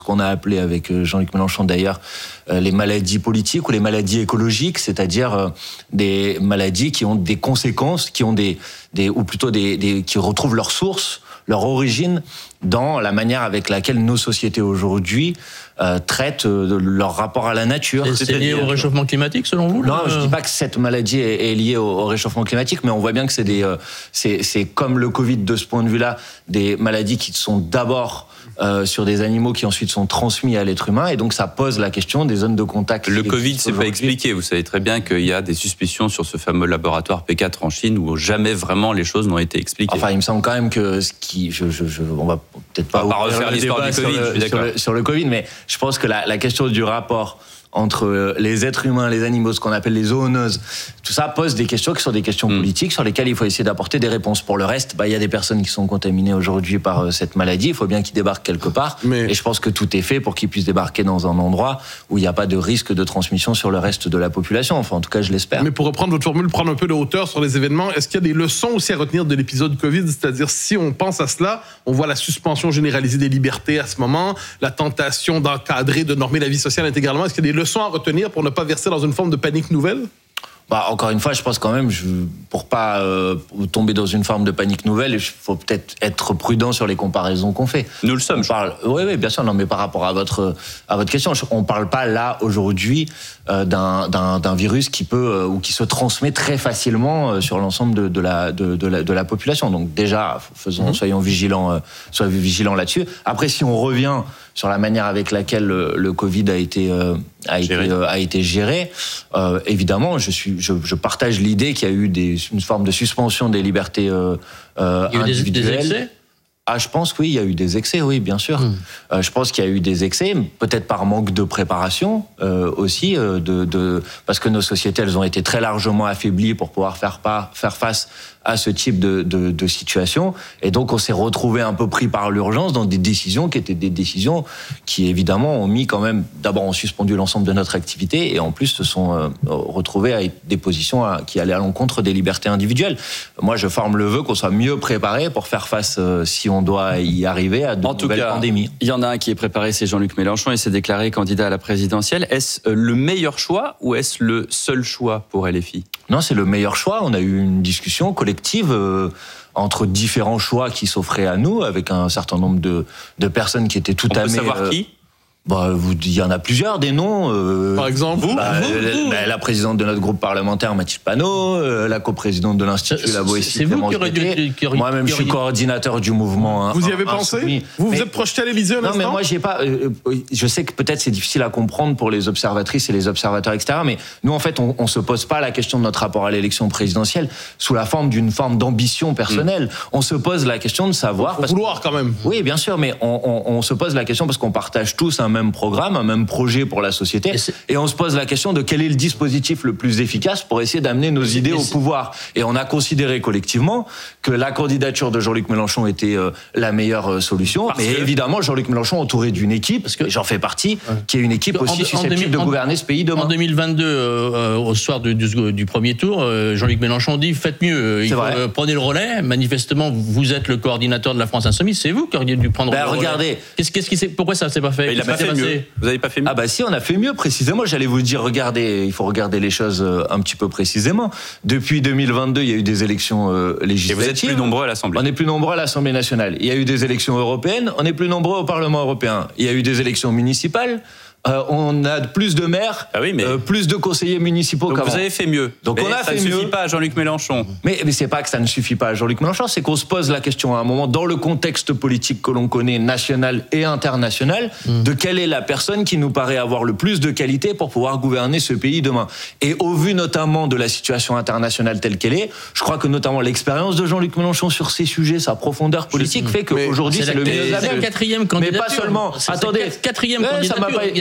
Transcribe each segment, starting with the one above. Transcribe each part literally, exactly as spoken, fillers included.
qu'on a appelé avec Jean-Luc Mélenchon d'ailleurs les maladies politiques ou les maladies écologiques, c'est-à-dire des maladies qui ont des conséquences, qui ont des, des ou plutôt des, des qui retrouvent leur source, leur origine dans la manière avec laquelle nos sociétés aujourd'hui euh, traitent euh, leur rapport à la nature. Et c'est lié au réchauffement climatique selon vous? Non, je ne dis pas que cette maladie est, est liée au, au réchauffement climatique, mais on voit bien que c'est des, euh, c'est, c'est comme le Covid de ce point de vue-là, des maladies qui sont d'abord euh, sur des animaux qui ensuite sont transmis à l'être humain, et donc ça pose la question des zones de contact. Le Covid, c'est pas expliqué. Vous savez très bien qu'il y a des suspicions sur ce fameux laboratoire P quatre en Chine où jamais vraiment les choses n'ont été expliquées. Enfin, il me semble quand même que ce qui, je, je, je, on va peut-être pas, on va pas refaire l'histoire du Covid, sur le, je suis d'accord. Sur le, sur le Covid, mais je pense que la, la question du rapport entre les êtres humains, les animaux, ce qu'on appelle les zoonoses, tout ça pose des questions qui sont des questions mmh. politiques sur lesquelles il faut essayer d'apporter des réponses. Pour le reste, bah, il y a des personnes qui sont contaminées aujourd'hui par euh, cette maladie, il faut bien qu'ils débarquent quelque part, mais... et je pense que tout est fait pour qu'ils puissent débarquer dans un endroit où il n'y a pas de risque de transmission sur le reste de la population, enfin en tout cas je l'espère. Mais pour reprendre votre formule, prendre un peu de hauteur sur les événements, est-ce qu'il y a des leçons aussi à retenir de l'épisode Covid, c'est-à-dire si on pense à cela, on voit la suspension généralisée des libertés à ce moment, la tentation d'encadrer, de normer la vie sociale intégralement, est-ce qu'il y a des leçons à retenir pour ne pas verser dans une forme de panique nouvelle? Bah, encore une fois, je pense quand même, je, pour pas euh, tomber dans une forme de panique nouvelle, il faut peut-être être prudent sur les comparaisons qu'on fait. Nous le sommes. On parle, oui, oui, bien sûr, non, mais par rapport à votre à votre question, on parle pas là aujourd'hui euh, d'un, d'un d'un virus qui peut euh, ou qui se transmet très facilement euh, sur l'ensemble de, de la de, de la de la population. Donc déjà, faisons, mmh. soyons vigilants, euh, soyons vigilants là-dessus. Après, si on revient sur la manière avec laquelle le, le Covid a été euh, a géré. été euh, a été géré, euh, évidemment, je suis je, je partage l'idée qu'il y a eu des, une forme de suspension des libertés euh, euh, il y a eu individuelles. Des, des excès? Ah, je pense que oui, il y a eu des excès, oui, bien sûr. Mmh. Euh, je pense qu'il y a eu des excès, peut-être par manque de préparation euh, aussi, euh, de, de, parce que nos sociétés, elles ont été très largement affaiblies pour pouvoir faire, pas, faire face à ce type de, de, de situation. Et donc, on s'est retrouvé un peu pris par l'urgence dans des décisions qui étaient des décisions qui, évidemment, ont mis quand même... D'abord, ont suspendu l'ensemble de notre activité et en plus se sont euh, retrouvés à des positions à, qui allaient à l'encontre des libertés individuelles. Moi, je forme le vœu qu'on soit mieux préparé pour faire face, euh, si on doit y arriver, à de en nouvelles tout cas, pandémies. Il y en a un qui est préparé, c'est Jean-Luc Mélenchon. Il s'est déclaré candidat à la présidentielle. Est-ce le meilleur choix ou est-ce le seul choix pour L F I ? Non, c'est le meilleur choix. On a eu une discussion collective euh, entre différents choix qui s'offraient à nous, avec un certain nombre de, de personnes qui étaient tout On à peut fait... savoir euh, qui ? Bah, vous, il y en a plusieurs, des noms. Euh, Par exemple, vous, bah, vous, la, vous. bah, la présidente de notre groupe parlementaire, Mathilde Panot, euh, la coprésidente de l'Institut La Boétie, c'est vous qui aurez dû... Moi-même, je suis coordinateur du mouvement. Hein, vous y avez un, pensé insoumis. Vous vous mais, êtes projeté à l'Élysée un Non, instant? mais moi, j'ai pas... Euh, je sais que peut-être c'est difficile à comprendre pour les observatrices et les observateurs extérieurs, mais nous, en fait, on, on se pose pas la question de notre rapport à l'élection présidentielle sous la forme d'une forme d'ambition personnelle. Mmh. On se pose la question de savoir... Faut vouloir, quand même. Oui, bien sûr, mais on, on, on se pose la question parce qu'on partage tous un même programme, un même projet pour la société, et, et on se pose la question de quel est le dispositif le plus efficace pour essayer d'amener nos idées au pouvoir. Et on a considéré collectivement que la candidature de Jean-Luc Mélenchon était euh, la meilleure euh, solution, parce mais que... évidemment Jean-Luc Mélenchon entouré d'une équipe, parce que j'en fais partie, ouais. qui est une équipe aussi en, susceptible en deux mille, de gouverner ce pays demain. En deux mille vingt-deux, euh, au soir du, du, du premier tour, euh, Jean-Luc Mélenchon dit faites mieux, il faut, euh, prenez le relais. Manifestement, vous êtes le coordinateur de la France Insoumise, c'est vous qui auriez dû prendre ben, le regardez. relais. Qu'est-ce, qu'est-ce qui s'est, pourquoi ça ne s'est pas fait? Il n'a pas fait mieux. Vous n'avez pas fait mieux? Ah bah si, on a fait mieux précisément. J'allais vous dire, regardez, il faut regarder les choses un petit peu précisément. Depuis deux mille vingt-deux, il y a eu des élections euh, législatives. Et vous êtes plus nombreux à l'Assemblée. On est plus nombreux à l'Assemblée nationale. Il y a eu des élections européennes, on est plus nombreux au Parlement européen. Il y a eu des élections municipales. Euh, on a plus de maires, ah oui, mais... euh, plus de conseillers municipaux Donc qu'avant. Vous avez fait mieux. Donc mais on a ça fait ne mieux. suffit pas à Jean-Luc Mélenchon. Mais, mais c'est pas que ça ne suffit pas à Jean-Luc Mélenchon, c'est qu'on se pose la question à un moment, dans le contexte politique que l'on connaît, national et international, mmh. de quelle est la personne qui nous paraît avoir le plus de qualité pour pouvoir gouverner ce pays demain. Et au vu notamment de la situation internationale telle qu'elle est, je crois que notamment l'expérience de Jean-Luc Mélenchon sur ces sujets, sa profondeur politique, je... fait qu'aujourd'hui c'est, c'est le mieux à C'est la quatrième candidature. Mais pas seulement. C'est Attendez, quatrième ouais, candidature. Ça m'a pas, il y a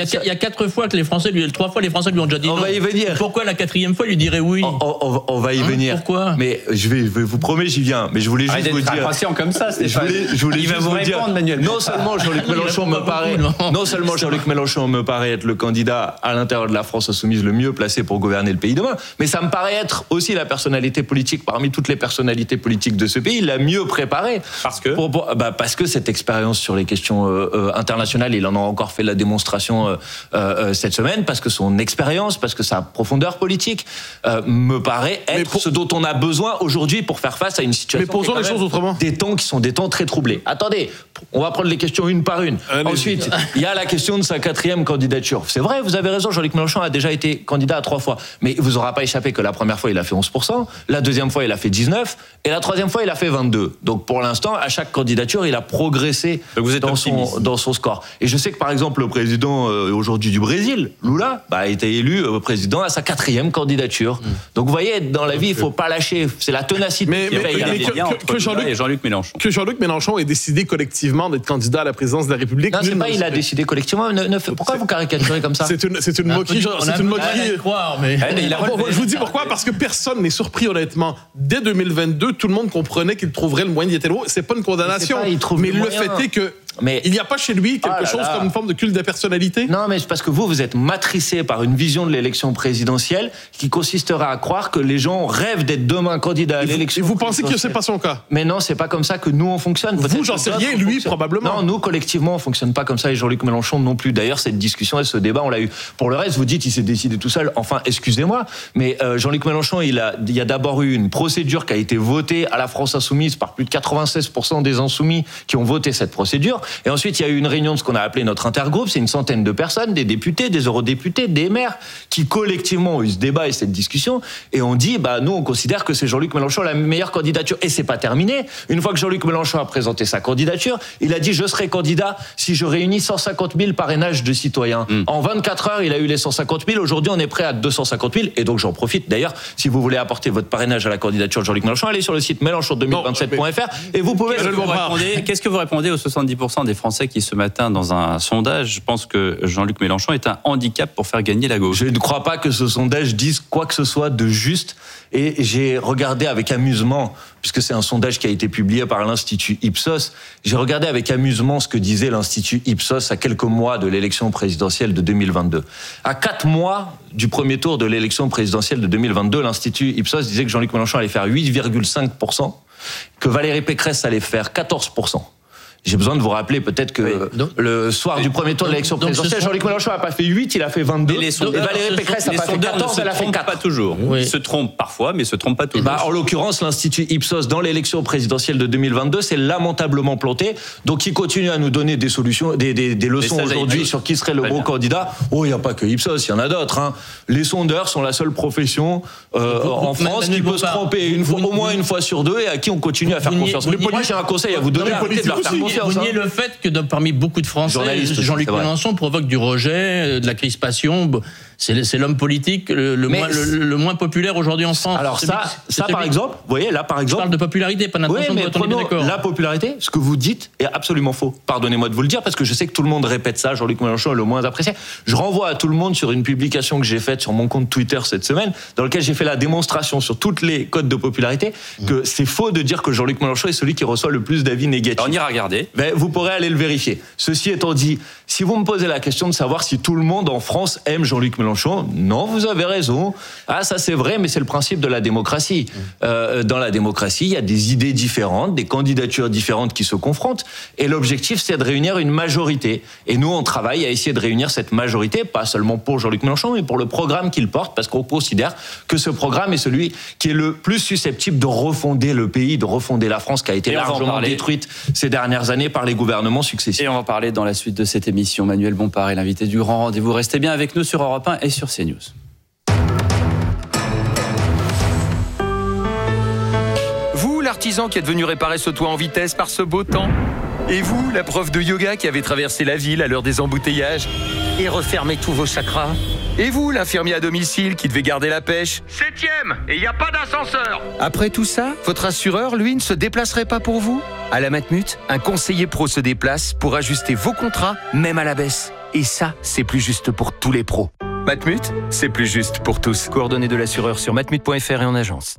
il y a quatre fois que les Français, lui, trois fois les Français lui ont déjà dit on non. va y venir. Pourquoi la quatrième fois il lui dirait oui? On, on, on va y hein, venir. Pourquoi? Mais je vais, je vous promets, j'y viens. Mais je voulais juste Arrête vous dire. Impatient comme ça, je voulais, je voulais il juste va vous répondre, dire, Manuel. Non seulement Jean-Luc Mélenchon me paraît, beaucoup, non seulement Jean-Luc Mélenchon me paraît être le candidat à l'intérieur de la France insoumise le mieux placé pour gouverner le pays demain, mais ça me paraît être aussi la personnalité politique parmi toutes les personnalités politiques de ce pays la mieux préparée. Parce que pour, pour, bah parce que cette expérience sur les questions euh, euh, internationales, il en a encore fait la démonstration euh, euh, cette semaine, parce que son expérience, parce que sa profondeur politique euh, me paraît être pour... ce dont on a besoin aujourd'hui pour faire face à une situation. Mais posons les choses autrement. Des temps qui sont des temps très troublés. Attendez, on va prendre les questions une par une. Allez. Ensuite, il y a la question de sa quatrième candidature. C'est vrai, vous avez raison, Jean-Luc Mélenchon a déjà été candidat à trois fois. Mais il vous aura pas échappé que la première fois, il a fait onze pour cent, la deuxième fois, il a fait dix-neuf, et la troisième fois, il a fait vingt-deux. Donc pour l'instant, à chaque candidature, il a progressé dans son, dans son score. Et je sais que par exemple, le président euh, aujourd'hui du Brésil, Lula, bah, a été élu euh, président à sa quatrième candidature. Mmh. Donc vous voyez, dans la vie, il faut pas lâcher. C'est la ténacité. Mais, mais, mais, mais que, que, que, Jean-Luc, Jean-Luc Mélenchon. que Jean-Luc Mélenchon ait décidé collectivement d'être candidat à la présidence de la République. Non, c'est pas il a décidé collectivement. Ne, ne, pourquoi vous caricaturez comme ça? C'est une, c'est une moquerie. C'est une moquerie. Croire, mais... il a je vous dis pourquoi, parce que personne n'est surpris honnêtement. Dès deux mille vingt-deux, tout le monde comprenait qu'il trouverait le moyen d'y être. C'est pas une condamnation, mais, pas, mais le, le fait est que mais il n'y a pas chez lui quelque ah chose là. comme une forme de culte de personnalité. Non, mais c'est parce que vous, vous êtes matricé par une vision de l'élection présidentielle qui consistera à croire que les gens rêvent d'être demain candidats à l'élection. Et vous pensez que c'est pas son cas? Mais non, c'est pas comme ça que nous on fonctionne. Vous, j'en sais rien, lui probablement. Non, nous collectivement on fonctionne pas comme ça, et Jean-Luc Mélenchon non plus. D'ailleurs, cette discussion et ce débat, on l'a eu. Pour le reste, vous dites il s'est décidé tout seul. Enfin, excusez-moi, mais euh, Jean-Luc Mélenchon, il a, il y a d'abord eu une procédure qui a été votée à la France insoumise par plus de quatre-vingt-seize pour cent des insoumis qui ont voté cette procédure. Et ensuite, il y a eu une réunion de ce qu'on a appelé notre intergroupe. C'est une centaine de personnes, des députés, des eurodéputés, des maires, qui collectivement ont eu ce débat et cette discussion. Et on dit, bah, nous, on considère que c'est Jean-Luc Mélenchon la meilleure candidature. Et c'est pas terminé. Une fois que Jean-Luc Mélenchon a présenté sa candidature, il a dit, je serai candidat si je réunis cent cinquante mille parrainages de citoyens. Mmh. En vingt-quatre heures, il a eu les cent cinquante mille. Aujourd'hui, on est prêt à deux cent cinquante mille. Et donc, j'en profite. D'ailleurs, si vous voulez apporter votre parrainage à la candidature de Jean-Luc Mélenchon, allez sur le site mélenchon deux mille vingt-sept point f r et vous pouvez... Qu'est-ce que vous répondez, qu'est-ce que vous répondez aux soixante-dix pour cent des Français qui, ce matin, dans un sondage, pensent que Jean-Luc Mélenchon est un handicap pour faire gagner la gauche? Je ne crois pas que ce sondage dise quoi que ce soit de juste. Et j'ai regardé avec amusement, puisque c'est un sondage qui a été publié par l'Institut Ipsos, j'ai regardé avec amusement ce que disait l'Institut Ipsos à quelques mois de l'élection présidentielle de deux mille vingt-deux. À quatre mois du premier tour de l'élection présidentielle de deux mille vingt-deux, l'Institut Ipsos disait que Jean-Luc Mélenchon allait faire huit virgule cinq pour cent, que Valérie Pécresse allait faire quatorze pour cent. J'ai besoin de vous rappeler peut-être que oui, donc, le soir oui, du premier tour de l'élection présidentielle, Jean-Luc Mélenchon n'a pas fait huit, il a fait vingt-deux. Et, les et Valérie Pécresse n'a pas fait quatorze, elle a fait quatre. Pas toujours. Oui. Ils se trompent parfois, mais ils se trompent pas toujours. Bah, en l'occurrence, l'Institut Ipsos, dans l'élection présidentielle de deux mille vingt-deux, c'est lamentablement planté. Donc, il continue à nous donner des solutions, des, des, des leçons aujourd'hui sur qui serait le bon candidat. Oh, il n'y a pas que Ipsos, il y en a d'autres. Hein. Les sondeurs sont la seule profession euh, en France qui peut se tromper une fois, au moins une fois sur deux et à qui on continue à faire confiance. Moi, j'ai un conseil à vous donner, arrêtez de leur faire confiance. Vous niez le fait que parmi beaucoup de Français, Jean-Luc Mélenchon provoque du rejet, de la crispation. C'est, c'est l'homme politique le, le, moins, le, le moins populaire aujourd'hui en France. Alors ça, ça par exemple, vous voyez, là par exemple... Je parle de popularité, pas d'intention oui, de vote, on est bien d'accord. La popularité, ce que vous dites est absolument faux. Pardonnez-moi de vous le dire, parce que je sais que tout le monde répète ça, Jean-Luc Mélenchon est le moins apprécié. Je renvoie à tout le monde sur une publication que j'ai faite sur mon compte Twitter cette semaine, dans laquelle j'ai fait la démonstration sur toutes les codes de popularité, que mmh. c'est faux de dire que Jean-Luc Mélenchon est celui qui reçoit le plus d'avis négatifs. Alors on ira regarder. Ben, vous pourrez aller le vérifier. Ceci étant dit, si vous me posez la question de savoir si tout le monde en France aime Jean-Luc Mélenchon, non, vous avez raison. Ah, ça c'est vrai, mais c'est le principe de la démocratie. Euh, dans la démocratie, il y a des idées différentes, des candidatures différentes qui se confrontent, et l'objectif c'est de réunir une majorité. Et nous, on travaille à essayer de réunir cette majorité, pas seulement pour Jean-Luc Mélenchon, mais pour le programme qu'il porte, parce qu'on considère que ce programme est celui qui est le plus susceptible de refonder le pays, de refonder la France, qui a été largement détruite ces dernières années par les gouvernements successifs. Et on va en parler dans la suite de cette émission. Manuel Bompard est l'invité du Grand Rendez-vous. Restez bien avec nous sur Europe un et sur CNews. Vous, l'artisan qui est venu réparer ce toit en vitesse par ce beau temps. Et vous, la prof de yoga qui avait traversé la ville à l'heure des embouteillages et refermé tous vos chakras. Et vous, l'infirmier à domicile qui devait garder la pêche. Septième, et il n'y a pas d'ascenseur. Après tout ça, votre assureur, lui, ne se déplacerait pas pour vous? À la Matmut, un conseiller pro se déplace pour ajuster vos contrats, même à la baisse. Et ça, c'est plus juste pour tous les pros. Matmut, c'est plus juste pour tous. Coordonnées de l'assureur sur matmut point f r et en agence.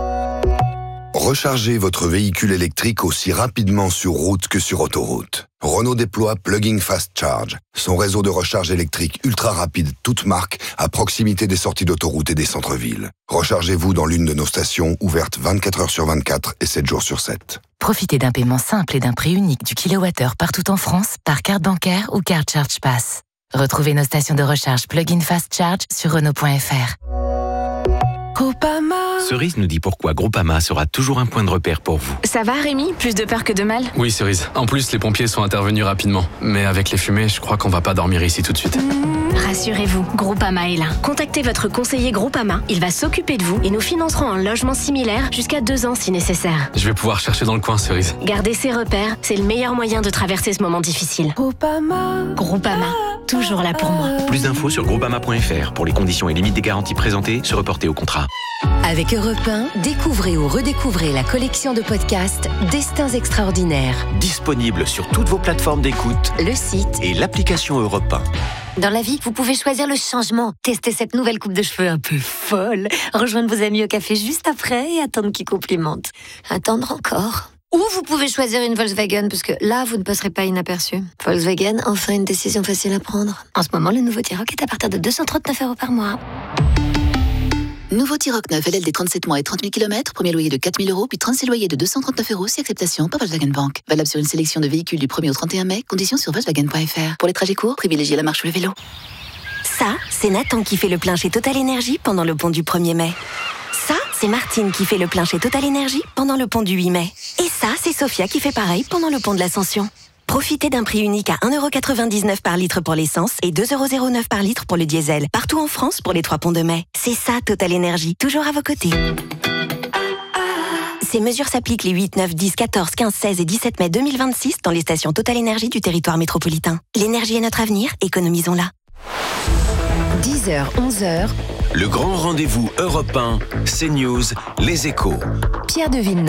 Rechargez votre véhicule électrique aussi rapidement sur route que sur autoroute. Renault déploie Plug-in Fast Charge, son réseau de recharge électrique ultra rapide, toute marque, à proximité des sorties d'autoroute et des centres-villes. Rechargez-vous dans l'une de nos stations ouvertes vingt-quatre heures sur vingt-quatre et sept jours sur sept. Profitez d'un paiement simple et d'un prix unique du kilowattheure partout en France par carte bancaire ou carte Charge Pass. Retrouvez nos stations de recharge Plug-in Fast Charge sur Renault point f r. Groupama. Cerise nous dit pourquoi Groupama sera toujours un point de repère pour vous. Ça va Rémi? Plus de peur que de mal? Oui Cerise. En plus les pompiers sont intervenus rapidement. Mais avec les fumées, je crois qu'on va pas dormir ici tout de suite. Mmh, rassurez-vous, Groupama est là. Contactez votre conseiller Groupama. Il va s'occuper de vous et nous financerons un logement similaire jusqu'à deux ans si nécessaire. Je vais pouvoir chercher dans le coin Cerise. Gardez ses repères, c'est le meilleur moyen de traverser ce moment difficile. Groupama. Groupama. Toujours là pour moi. Plus d'infos sur groupama point f r pour les conditions et limites des garanties présentées, se reporter au contrat. Avec Europe un, découvrez ou redécouvrez la collection de podcasts Destins extraordinaires. Disponible sur toutes vos plateformes d'écoute, le site et l'application Europe un. Dans la vie, vous pouvez choisir le changement. Tester cette nouvelle coupe de cheveux un peu folle. Rejoindre vos amis au café juste après et attendre qu'ils complimentent. Attendre encore. Ou vous pouvez choisir une Volkswagen, parce que là, vous ne passerez pas inaperçu. Volkswagen, enfin une décision facile à prendre. En ce moment, le nouveau T-Roc est à partir de deux cent trente-neuf euros par mois. Nouveau T-Roc neuf L L D trente-sept mois et trente mille kilomètres, premier loyer de quatre mille euros, puis trente-six loyers de deux cent trente-neuf euros, si acceptation par Volkswagen Bank. Valable sur une sélection de véhicules du premier au trente et un mai, conditions sur volkswagen point f r. Pour les trajets courts, privilégiez la marche ou le vélo. Ça, c'est Nathan qui fait le plein chez Total Énergie pendant le pont du premier mai. Ça, c'est Martine qui fait le plein chez Total Énergie pendant le pont du huit mai. Et ça, c'est Sophia qui fait pareil pendant le pont de l'Ascension. Profitez d'un prix unique à un euro quatre-vingt-dix-neuf par litre pour l'essence et deux euros zéro neuf par litre pour le diesel. Partout en France pour les trois ponts de mai. C'est ça, Total Énergie. Toujours à vos côtés. Ces mesures s'appliquent les huit, neuf, dix, quatorze, quinze, seize et dix-sept mai deux mille vingt-six dans les stations Total Énergie du territoire métropolitain. L'énergie est notre avenir, économisons-la. dix heures, onze heures. Le grand rendez-vous Europe un, CNews, Les Échos. Pierre de Villeneuve.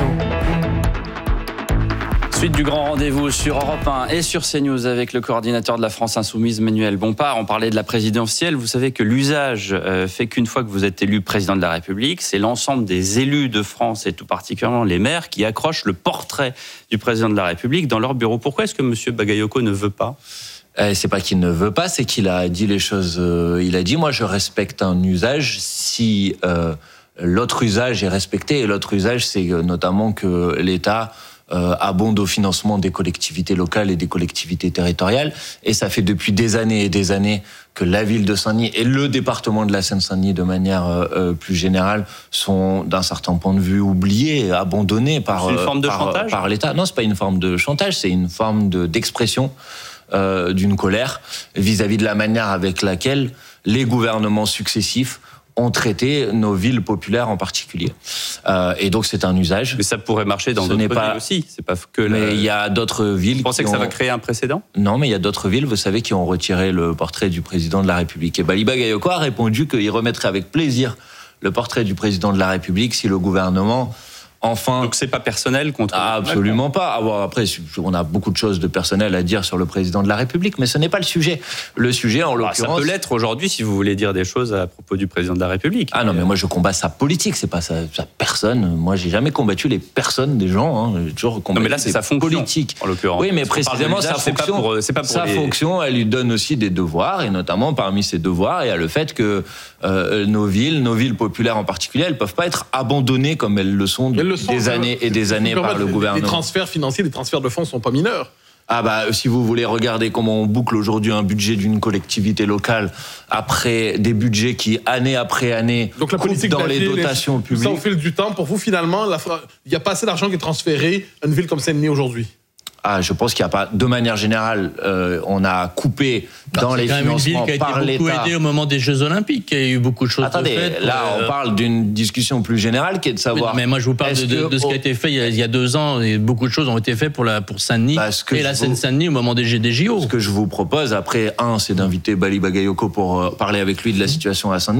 Suite du grand rendez-vous sur Europe un et sur CNews avec le coordinateur de la France Insoumise, Manuel Bompard. On parlait de la présidentielle. Vous savez que l'usage fait qu'une fois que vous êtes élu président de la République, c'est l'ensemble des élus de France et tout particulièrement les maires qui accrochent le portrait du président de la République dans leur bureau. Pourquoi est-ce que M. Bagayoko ne veut pas ? C'est pas qu'il ne veut pas, c'est qu'il a dit les choses. Euh, il a dit, moi, je respecte un usage si euh, l'autre usage est respecté. Et l'autre usage, c'est notamment que l'État euh, abonde au financement des collectivités locales et des collectivités territoriales. Et ça fait depuis des années et des années que la ville de Saint-Denis et le département de la Seine-Saint-Denis, de manière euh, plus générale, sont d'un certain point de vue oubliés, abandonnés par, c'est une forme de par, chantage par l'État. Non, c'est pas une forme de chantage, c'est une forme de, d'expression. Euh, d'une colère vis-à-vis de la manière avec laquelle les gouvernements successifs ont traité nos villes populaires en particulier. Euh, et donc c'est un usage. Mais ça pourrait marcher dans d'autres villes pas... aussi. C'est pas que. Mais la... il y a d'autres villes. Vous pensez qui que ça ont... va créer un précédent ? Non, mais il y a d'autres villes, vous savez, qui ont retiré le portrait du président de la République. Et Bali Bagayoko a répondu qu'il remettrait avec plaisir le portrait du président de la République si le gouvernement. Enfin, donc c'est pas personnel contre. Ah, absolument pas. Alors après, on a beaucoup de choses de personnel à dire sur le président de la République, mais ce n'est pas le sujet. Le sujet, en l'occurrence, ça peut l'être aujourd'hui si vous voulez dire des choses à propos du président de la République. Ah non, mais moi je combats sa politique, c'est pas sa, sa personne. Moi, j'ai jamais combattu les personnes des gens. Hein. J'ai toujours combattu. Non, mais là, c'est sa fonction politique, en l'occurrence. Oui, mais précisément sa fonction. C'est pas pour, c'est pas pour sa les... fonction, elle lui donne aussi des devoirs, et notamment parmi ses devoirs, il y a le fait que euh, nos villes, nos villes populaires en particulier, elles peuvent pas être abandonnées comme elles le sont depuis des années et des années par le gouvernement. Les transferts financiers, les transferts de fonds sont pas mineurs. Ah bah si vous voulez regarder comment on boucle aujourd'hui un budget d'une collectivité locale après des budgets qui année après année donc la politique dans les dotations publiques. Ça au fil du temps, pour vous finalement, il n'y a pas assez d'argent qui est transféré à une ville comme Saint-Denis aujourd'hui. Ah, je pense qu'il n'y a pas, de manière générale, euh, on a coupé dans bah, les financements par l'État. C'est quand même une ville qui a été beaucoup aidée au moment des Jeux Olympiques. Il y a eu beaucoup de choses Attendez, de faites. là, euh... on parle d'une discussion plus générale qui est de savoir... Oui, mais moi, je vous parle de, de, de ce qui a été fait il y a, il y a deux ans. Et beaucoup de choses ont été faites pour, la, pour Saint-Denis bah, et la Seine-Saint-Denis au moment des, des J O. Ce que je vous propose, après, un, c'est d'inviter Bali Bagayoko pour euh, parler avec lui de la situation à Saint-Denis, mais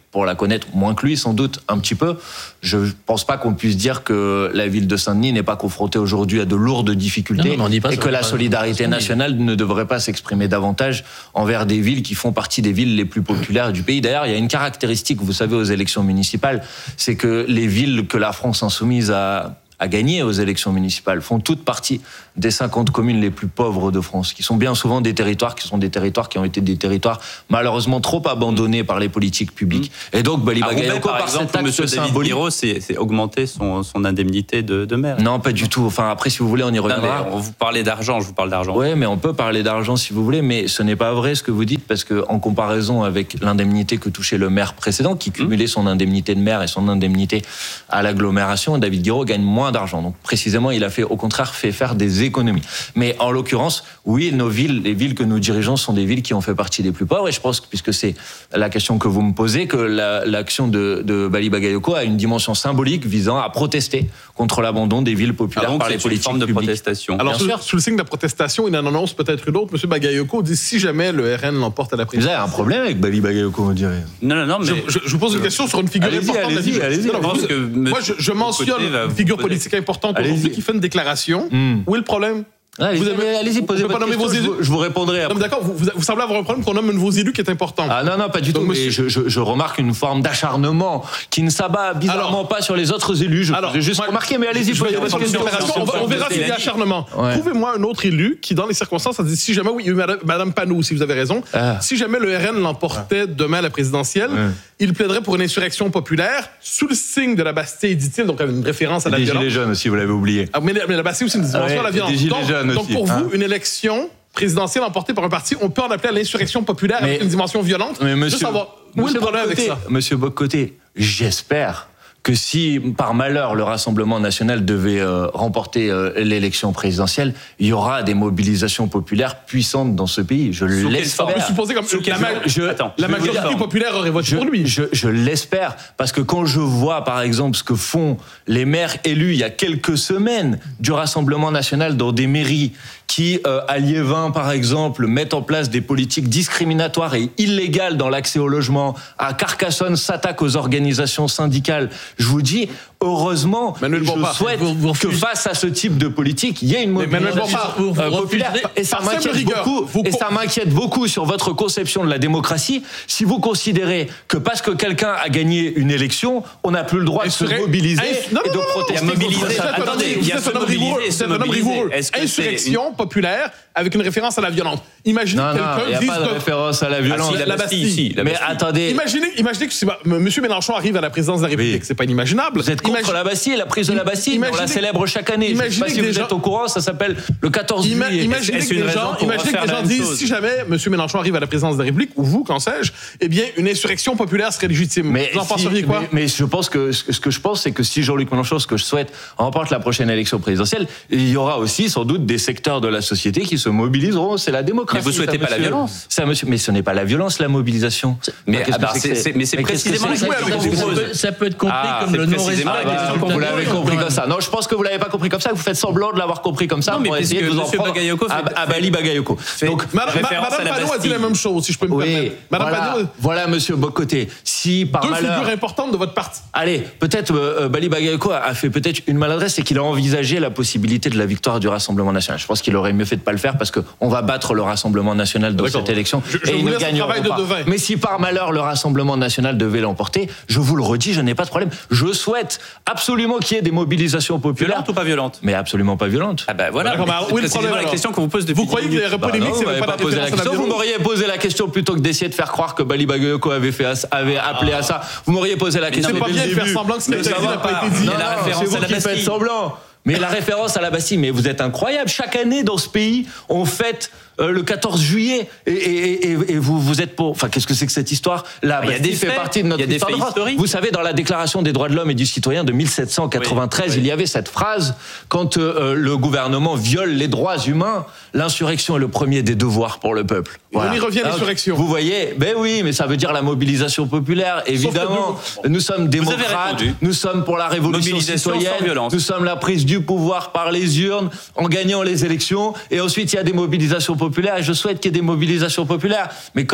pour la connaître moins que lui, sans doute un petit peu. Je ne pense pas qu'on puisse dire que la ville de Saint-Denis n'est pas confrontée aujourd'hui à de lourdes difficultés non, non, pas et ça, que la pas solidarité nationale ne devrait pas s'exprimer davantage envers des villes qui font partie des villes les plus populaires du pays. D'ailleurs, il y a une caractéristique, vous savez, aux élections municipales, c'est que les villes que la France insoumise a à gagner aux élections municipales font toute partie des cinquante communes les plus pauvres de France, qui sont bien souvent des territoires qui sont des territoires qui ont été des territoires malheureusement trop abandonnés par les politiques publiques. Mmh. Et donc, Bali Bagayoko, par, par exemple, M. David Guiraud, c'est, c'est augmenter son, son indemnité de, de maire. Non, pas du tout. Enfin, après, si vous voulez, on y reviendra. Non, on vous parlait d'argent, je vous parle d'argent. Oui, mais on peut parler d'argent si vous voulez, mais ce n'est pas vrai ce que vous dites, parce que en comparaison avec l'indemnité que touchait le maire précédent, qui cumulait mmh. son indemnité de maire et son indemnité à l'agglomération, David Guiraud gagne moins d'argent. Donc précisément, il a fait, au contraire, fait faire des économies. Mais en l'occurrence, oui, nos villes, les villes que nous dirigeons sont des villes qui ont fait partie des plus pauvres. Et je pense, puisque c'est la question que vous me posez, que la, l'action de, de Bali Bagayoko a une dimension symbolique visant à protester contre l'abandon des villes populaires donc, par les politiques publiques. C'est une forme de protestation. Alors, sous, sous le signe de la protestation, il en annonce peut-être une autre. M. Bagayoko dit si jamais le R N l'emporte à la présidence. Vous avez un problème avec Bali Bagayoko, on dirait. Non, non, non, mais. Je, je, je vous pose une question sur une figure allez-y, importante. Allez-y, allez-y. Non, allez-y. Que moi, je, je mentionne une figure politique importante aujourd'hui qui fait une déclaration. Mm. Où est le problème? Allez-y, vous avez, allez-y, posez votre question, vos élus. Je, je vous répondrai après. Non, d'accord, vous, vous, vous semblez avoir un problème qu'on nomme un de vos élus qui est important. Ah non, non, pas du Donc, tout, monsieur... mais je, je, je remarque une forme d'acharnement qui ne s'abat bizarrement alors, pas sur les autres élus. Je alors, vous ai juste moi, remarqué, mais allez-y, posez votre question. On, va, on verra s'il y a acharnement. Ouais. Trouvez-moi un autre élu qui, dans les circonstances, a dit, si jamais, oui, il y a eu Madame, Madame Panou, si vous avez raison, ah. si jamais le R N l'emportait demain à la présidentielle, ouais. il plaiderait pour une insurrection populaire sous le signe de la Bastille, dit-il, donc une référence à la violence. Les Gilets jaunes aussi, vous l'avez oublié. Ah, mais, mais la Bastille aussi, une dimension à la violence. Donc pour vous, une élection présidentielle emportée par un parti, on peut en appeler à l'insurrection populaire mais, avec une dimension violente. Mais monsieur, Juste savoir, où est le problème avec ça? Monsieur Bock-Côté, j'espère que si, par malheur, le Rassemblement national devait euh, remporter euh, l'élection présidentielle, il y aura des mobilisations populaires puissantes dans ce pays. Je Sous l'espère. On peut supposer comme Sous la, ma- je, Attends, la majorité populaire aurait voté je, pour lui. Je, je l'espère, parce que quand je vois, par exemple, ce que font les maires élus il y a quelques semaines du Rassemblement national dans des mairies qui, euh, à Liévin, par exemple, mettent en place des politiques discriminatoires et illégales dans l'accès au logement, à Carcassonne s'attaquent aux organisations syndicales. Je vous dis, heureusement, Manuel je Bompard, souhaite vous, vous que face à ce type de politique, il y ait une mobilisation euh, populaire. Et ça m'inquiète beaucoup. Vous, et ça m'inquiète beaucoup sur votre conception de la démocratie. Si vous considérez que parce que quelqu'un a gagné une élection, on n'a plus le droit de se mobiliser et de protester. Attendez, il y a se mobiliser, se mobiliser. Insurrection populaire avec une référence à la violence. Imaginez non, quelqu'un il n'y a pas de référence à la violence. Ah, si, la Bastille, ici. Mais attendez. Imaginez, imaginez que si, bah, M. Mélenchon arrive à la présidence de la République. Oui. C'est pas inimaginable. Vous êtes contre Imagine... la Bastille, la prise de la Bastille. Imaginez... On la célèbre chaque année. Je ne sais pas si vous gens... êtes au courant, ça s'appelle le quatorze Ima... juillet. Imaginez que des gens, imaginez que des gens disent, si jamais M. Mélenchon arrive à la présidence de la République, ou vous, qu'en sais-je, eh bien, une insurrection populaire serait légitime. Mais vous en si, penseriez quoi? mais, mais je pense que ce que je pense, c'est que si Jean-Luc Mélenchon, ce que je souhaite, remporte la prochaine élection présidentielle, il y aura aussi sans doute des secteurs de la société qui se mobiliseront. C'est la démocratie. Mais vous souhaitez pas la violence. Ça, monsieur, mais ce n'est pas la violence, la mobilisation. Mais, ah bah, c'est, c'est, mais c'est mais précisément la question que je vous pose. Ça peut être compris ah, comme le non-respect. Ah bah, vous l'avez compris comme ça. Non, je pense que vous l'avez pas compris comme ça. Que vous faites semblant de l'avoir compris comme ça non, mais pour essayer de vous en prendre à, à Bali Bagayoko. Donc, Madame Panot a dit la même chose, si je peux me permettre. Madame Panot. Voilà, Monsieur Bock-Côté. Si par malheur. Deux figures importantes de votre parti. Allez, peut-être Bali Bagayoko a fait peut-être une maladresse, c'est qu'il a envisagé la possibilité de la victoire du Rassemblement national. Je pense qu'il aurait mieux fait de pas le faire parce que on va battre le Rassemblement national dans cette élection je, je et il ne gagnera pas. De Mais si par malheur le Rassemblement national devait l'emporter, je vous le redis, je n'ai pas de problème. Je souhaite absolument qu'il y ait des mobilisations populaires. Violentes ou pas violentes? Mais absolument pas violentes. Ah ben voilà. Bah, c'est précisément la question qu'on vous pose depuis. Vous croyez qu'il y aurait polémique si vous n'avez pas posé la question? Vous m'auriez posé la question plutôt que d'essayer de faire croire que Bali Bagayoko avait fait avait appelé à ça. Vous m'auriez posé la question. C'est pas bien de faire semblant que ce qui n'a pas été dit. La référence à la Bastille. Faites semblant. Mais la référence à la Bastille, mais vous êtes incroyable. Chaque année dans ce pays, on fête euh, le quatorze juillet et, et, et, et vous, vous êtes pour. Enfin, qu'est-ce que c'est que cette histoire? La Bastille fait partie de notre histoire. Vous savez, dans la Déclaration des droits de l'homme et du citoyen de mille sept cent quatre-vingt-treize, oui, oui. il y avait cette phrase quand euh, le gouvernement viole les droits humains, l'insurrection est le premier des devoirs pour le peuple. Voilà. On y revient, l'insurrection. Vous voyez, ben oui, mais ça veut dire la mobilisation populaire. Évidemment, nous, nous sommes démocrates, nous sommes pour la révolution citoyenne, nous sommes la prise du pouvoir par les urnes en gagnant les élections, et ensuite il y a des mobilisations populaires, et je souhaite qu'il y ait des mobilisations populaires. Mais comme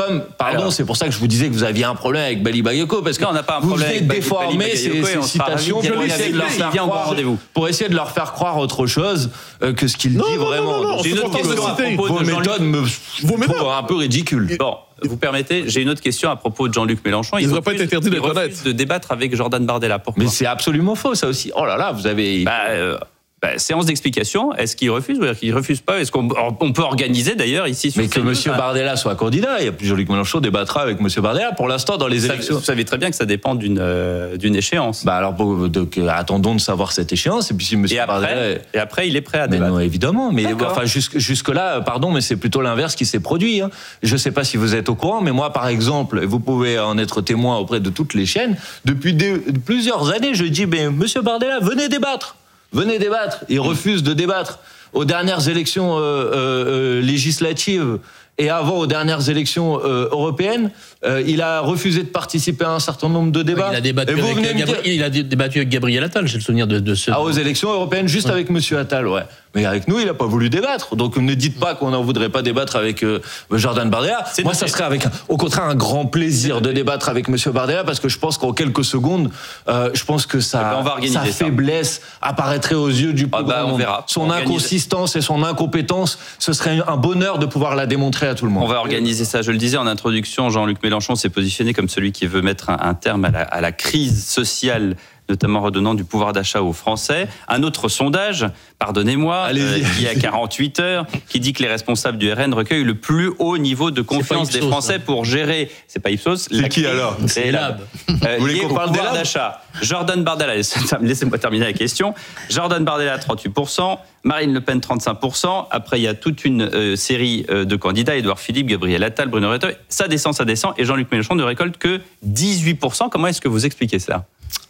comme, pardon, Alors, c'est pour ça que je vous disais que vous aviez un problème avec Bali Bayeko, parce que non, on n'a pas un vous problème venez avec déformer ces, ces citations pour essayer, de leur faire croire, pour essayer de leur faire croire autre chose que ce qu'il dit non, vraiment. Non, non, non, j'ai une autre question à propos Vos de méthodes me trouvent un peu ridicules. Bon, vous permettez, j'ai une autre question à propos de Jean-Luc Mélenchon. Il ne devrait pas être interdit d'être honnête. Il refuse de débattre avec Jordan Bardella. Pourquoi ? Mais c'est absolument faux, ça aussi. Oh là là, vous avez... Bah, euh, bah, séance d'explication. Est-ce qu'il refuse ou est-ce qu'il ne refuse pas ? Est-ce qu'on on peut organiser d'ailleurs ici sur Mais que M. Bardella soit candidat, il y a plus Jean-Luc Mélenchon débattra avec M. Bardella. Pour l'instant, dans les ça, élections... Vous savez très bien que ça dépend d'une, euh, d'une échéance. Bah alors, donc, attendons de savoir cette échéance. Et puis si M. Et Bardella... Après, et après, il est prêt à mais débattre. non, évidemment. Mais enfin, jusque, jusque-là, pardon, mais c'est plutôt l'inverse qui s'est produit. Hein. Je ne sais pas si vous êtes au courant, mais moi, par exemple, et vous pouvez en être témoin auprès de toutes les chaînes, depuis des, plusieurs années, je dis, mais M. Bardella, venez débattre. Venez débattre. Il refuse de débattre. Aux dernières élections euh, euh, législatives et avant aux dernières élections euh, européennes, euh, il a refusé de participer à un certain nombre de débats. Il a débattu, et vous avec, venez Gabri- il a débattu avec Gabriel Attal, j'ai le souvenir de, de ce... Ah, aux élections européennes, juste ouais. avec M. Attal, ouais. Mais avec nous, il n'a pas voulu débattre. Donc ne dites pas qu'on n'en voudrait pas débattre avec euh, Jordan Bardella. C'est Moi, ça serait avec, un, au contraire, un grand plaisir de débattre avec M. Bardella, parce que je pense qu'en quelques secondes, euh, je pense que ça, sa faiblesse ça. apparaîtrait aux yeux du plus ah bah, grand on monde. verra. Son on inconsistance organise... et son incompétence, ce serait un bonheur de pouvoir la démontrer à tout le monde. On va organiser ça. Je le disais en introduction, Jean-Luc Mélenchon s'est positionné comme celui qui veut mettre un, un terme à la, à la crise sociale, notamment redonnant du pouvoir d'achat aux Français. Un autre sondage, pardonnez-moi, euh, qui est à quarante-huit heures, qui dit que les responsables du R N recueillent le plus haut niveau de confiance Ipsos, des Français hein. pour gérer, c'est pas Ipsos, c'est qui alors ? C'est Lab. Euh, Vous lié au pouvoir d'achat. Jordan Bardella, laissez-moi terminer la question. Jordan Bardella, trente-huit pour cent, Marine Le Pen, trente-cinq pour cent. Après, il y a toute une euh, série euh, de candidats, Édouard Philippe, Gabriel Attal, Bruno Retailleau. Ça descend, ça descend, et Jean-Luc Mélenchon ne récolte que dix-huit pour cent. Comment est-ce que vous expliquez ça ?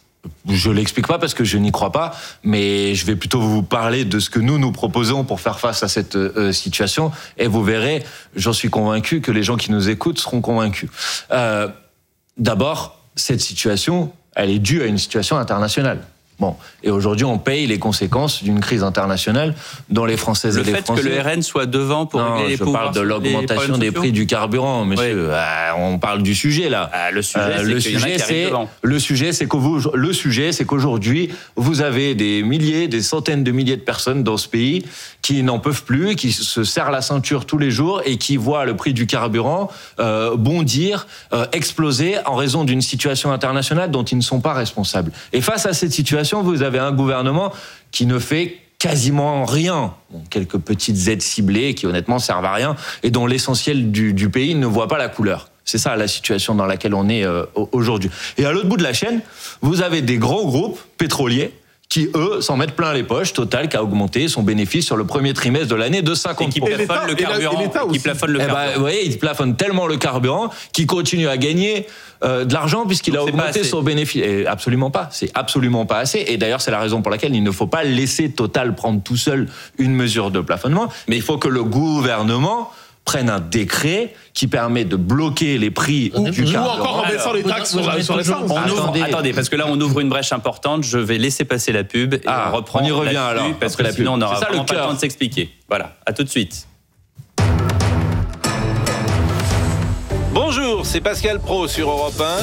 Je l'explique pas parce que je n'y crois pas, mais je vais plutôt vous parler de ce que nous nous proposons pour faire face à cette euh, situation, et vous verrez, j'en suis convaincu que les gens qui nous écoutent seront convaincus. Euh, d'abord, cette situation, elle est due à une situation internationale. Bon, et aujourd'hui, on paye les conséquences d'une crise internationale dont les Françaises le et les Français... Le fait que le R N soit devant pour non, régler les pouvoirs... je parle de l'augmentation des prix du carburant, monsieur. Oui. Euh, on parle du sujet, là. Ah, le sujet, euh, c'est le qu'il y en a sujet, qui arrivent c'est, devant. le sujet, c'est que vous, le sujet, c'est qu'aujourd'hui, vous avez des milliers, des centaines de milliers de personnes dans ce pays qui n'en peuvent plus, qui se serrent la ceinture tous les jours et qui voient le prix du carburant euh, bondir, euh, exploser en raison d'une situation internationale dont ils ne sont pas responsables. Et face à cette situation, vous avez un gouvernement qui ne fait quasiment rien. Bon, quelques petites aides ciblées qui honnêtement servent à rien et dont l'essentiel du, du pays ne voit pas la couleur. C'est ça la situation dans laquelle on est euh, aujourd'hui. Et à l'autre bout de la chaîne, vous avez des grands groupes pétroliers qui, eux, s'en mettent plein les poches. Total qui a augmenté son bénéfice sur le premier trimestre de l'année de cinquante pour cent. Et qui plafonne le carburant. Et qui plafonne le carburant. Eh ben, vous voyez, il plafonne tellement le carburant qu'il continue à gagner euh, de l'argent puisqu'il Donc a augmenté son bénéfice. Et absolument pas. C'est absolument pas assez. Et d'ailleurs, c'est la raison pour laquelle il ne faut pas laisser Total prendre tout seul une mesure de plafonnement. Mais il faut que le gouvernement prenne un décret qui permet de bloquer les prix ou, du carburant. Ou encore en baissant les taxes sur, la, sur l'essence. Attendez, attendez, parce que là, on ouvre une brèche importante. Je vais laisser passer la pub et ah, on reprend on y revient la alors, pub, parce que la pub, sinon, on n'aura vraiment pas le temps de s'expliquer. Voilà, à tout de suite. Bonjour, c'est Pascal Pro sur Europe un.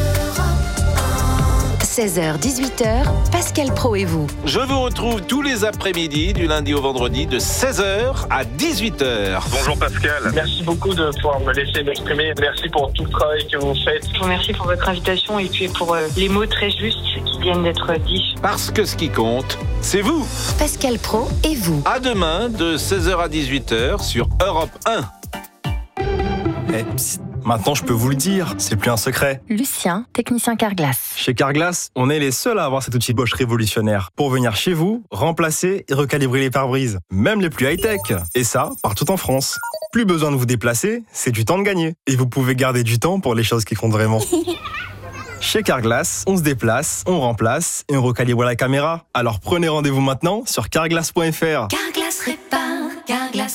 seize heures dix-huit heures, Pascal Pro et vous. Je vous retrouve tous les après-midi, du lundi au vendredi, de seize heures à dix-huit heures. Bonjour Pascal. Merci beaucoup de pouvoir me laisser m'exprimer. Merci pour tout le travail que vous faites. Je vous remercie pour votre invitation et puis pour euh, les mots très justes qui viennent d'être dits. Parce que ce qui compte, c'est vous. Pascal Pro et vous. À demain, de seize heures à dix-huit heures sur Europe un. Eh, psst. Maintenant, je peux vous le dire, c'est plus un secret. Lucien, technicien Carglass. Chez Carglass, on est les seuls à avoir cet outil Bosch révolutionnaire pour venir chez vous, remplacer et recalibrer les pare-brises, même les plus high-tech. Et ça, partout en France. Plus besoin de vous déplacer, c'est du temps de gagner. Et vous pouvez garder du temps pour les choses qui comptent vraiment. Chez Carglass, on se déplace, on remplace et on recalibre la caméra. Alors prenez rendez-vous maintenant sur carglass point f r. Carglass répare, Carglass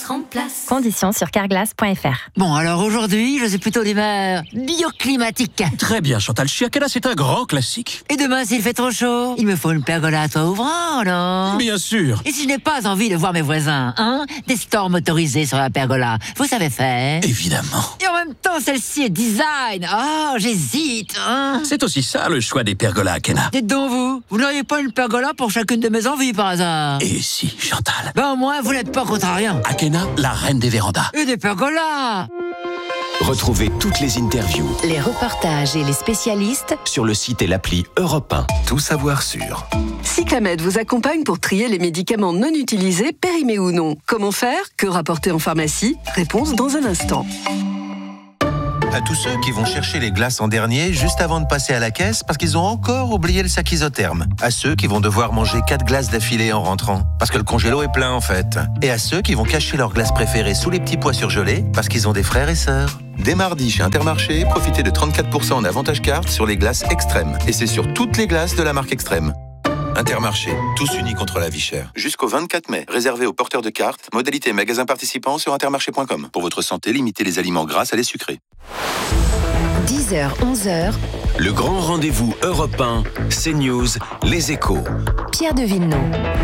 remplace. Conditions sur carglass point f r. Bon, alors aujourd'hui, je suis plutôt d'humeur bioclimatique. Très bien, Chantal. Chiacala, c'est un grand classique. Et demain, s'il fait trop chaud, il me faut une pergola à toit ouvrant, non? Bien sûr. Et si je n'ai pas envie de voir mes voisins, hein? Des stores motorisés sur la pergola, vous savez faire? Évidemment. Et en même temps, celle-ci est design. Oh, j'hésite, hein? C'est aussi ça, le choix des pergolas, Akena. Dites donc, vous, vous n'auriez pas une pergola pour chacune de mes envies, par hasard? Et si, Chantal? Ben au moins, vous n'êtes pas contrariant. Akena, la reine des vérandas. Et des pergolas. Retrouvez toutes les interviews, les reportages et les spécialistes sur le site et l'appli Europe un. Tout savoir sur. Cyclamed vous accompagne pour trier les médicaments non utilisés, périmés ou non. Comment faire? Que rapporter en pharmacie? Réponse dans un instant. À tous ceux qui vont chercher les glaces en dernier juste avant de passer à la caisse parce qu'ils ont encore oublié le sac isotherme. À ceux qui vont devoir manger quatre glaces d'affilée en rentrant parce que le congélo est plein en fait. Et à ceux qui vont cacher leurs glaces préférées sous les petits pois surgelés parce qu'ils ont des frères et sœurs. Dès mardi chez Intermarché, profitez de trente-quatre pour cent en avantage carte sur les glaces Extrême. Et c'est sur toutes les glaces de la marque Extrême. Intermarché, tous unis contre la vie chère. Jusqu'au vingt-quatre mai, réservé aux porteurs de cartes, modalité magasin participant sur intermarché point com. Pour votre santé, limitez les aliments gras à les sucrés. dix heures, onze heures. Le grand rendez-vous Europe un, CNews, Les Échos. Pierre de Villeneuve.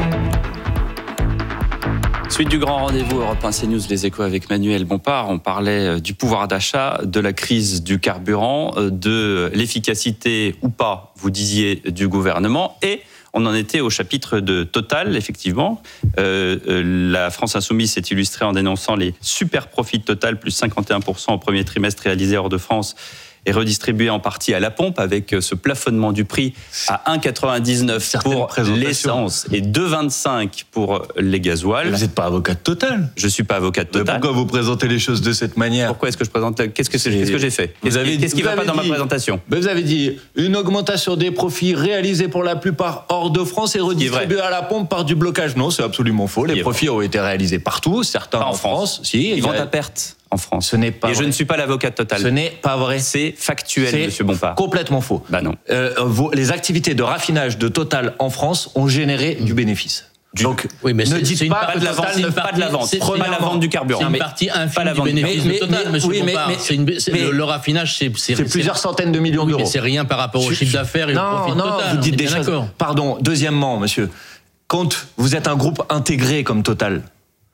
Suite du grand rendez-vous Europe un CNews, Les Échos avec Manuel Bompard. On parlait du pouvoir d'achat, de la crise du carburant, de l'efficacité ou pas, vous disiez, du gouvernement. Et on en était au chapitre de Total, effectivement. Euh, la France Insoumise s'est illustrée en dénonçant les super profits de Total, plus cinquante et un pour cent au premier trimestre réalisés hors de France et redistribué en partie à la pompe avec ce plafonnement du prix à un euro quatre-vingt-dix-neuf pour l'essence et deux euros vingt-cinq pour les gasoils. Vous n'êtes pas avocat de Total. Je suis pas avocat de Total. Mais pourquoi vous présentez les choses de cette manière? Pourquoi est-ce que je présente? Qu'est-ce que, c'est... qu'est-ce que j'ai fait? Qu'est-ce, avez, qu'est-ce qui ne va pas dit, dans ma présentation? Vous avez dit une augmentation des profits réalisés pour la plupart hors de France et redistribués à la pompe par du blocage. Non, c'est absolument faux. Les profits ont été réalisés partout, certains pas en, en France. France. Si, ils vont à perte. En France. Ce n'est pas Et vrai. je ne suis pas l'avocat de Total. Ce n'est pas vrai. C'est factuel, c'est monsieur Bompard. Complètement faux. Bah non. Euh, vos, les activités de raffinage de Total en France ont généré mmh. du bénéfice. Du... Donc, oui, mais ne c'est, dites c'est pas que Total partie, ne fait pas de la vente. C'est, c'est pas la vente du carburant. C'est une partie infime du bénéfice mais, de Total, mais, monsieur oui, Bompard. Mais, mais, c'est une, c'est, mais, le, le raffinage, c'est, c'est, c'est plusieurs c'est, centaines de millions oui, d'euros. Mais c'est rien par rapport au chiffre d'affaires et non, au profit de non, Total. Vous dites des choses. D'accord. Pardon. Deuxièmement, monsieur, quand vous êtes un groupe intégré comme Total,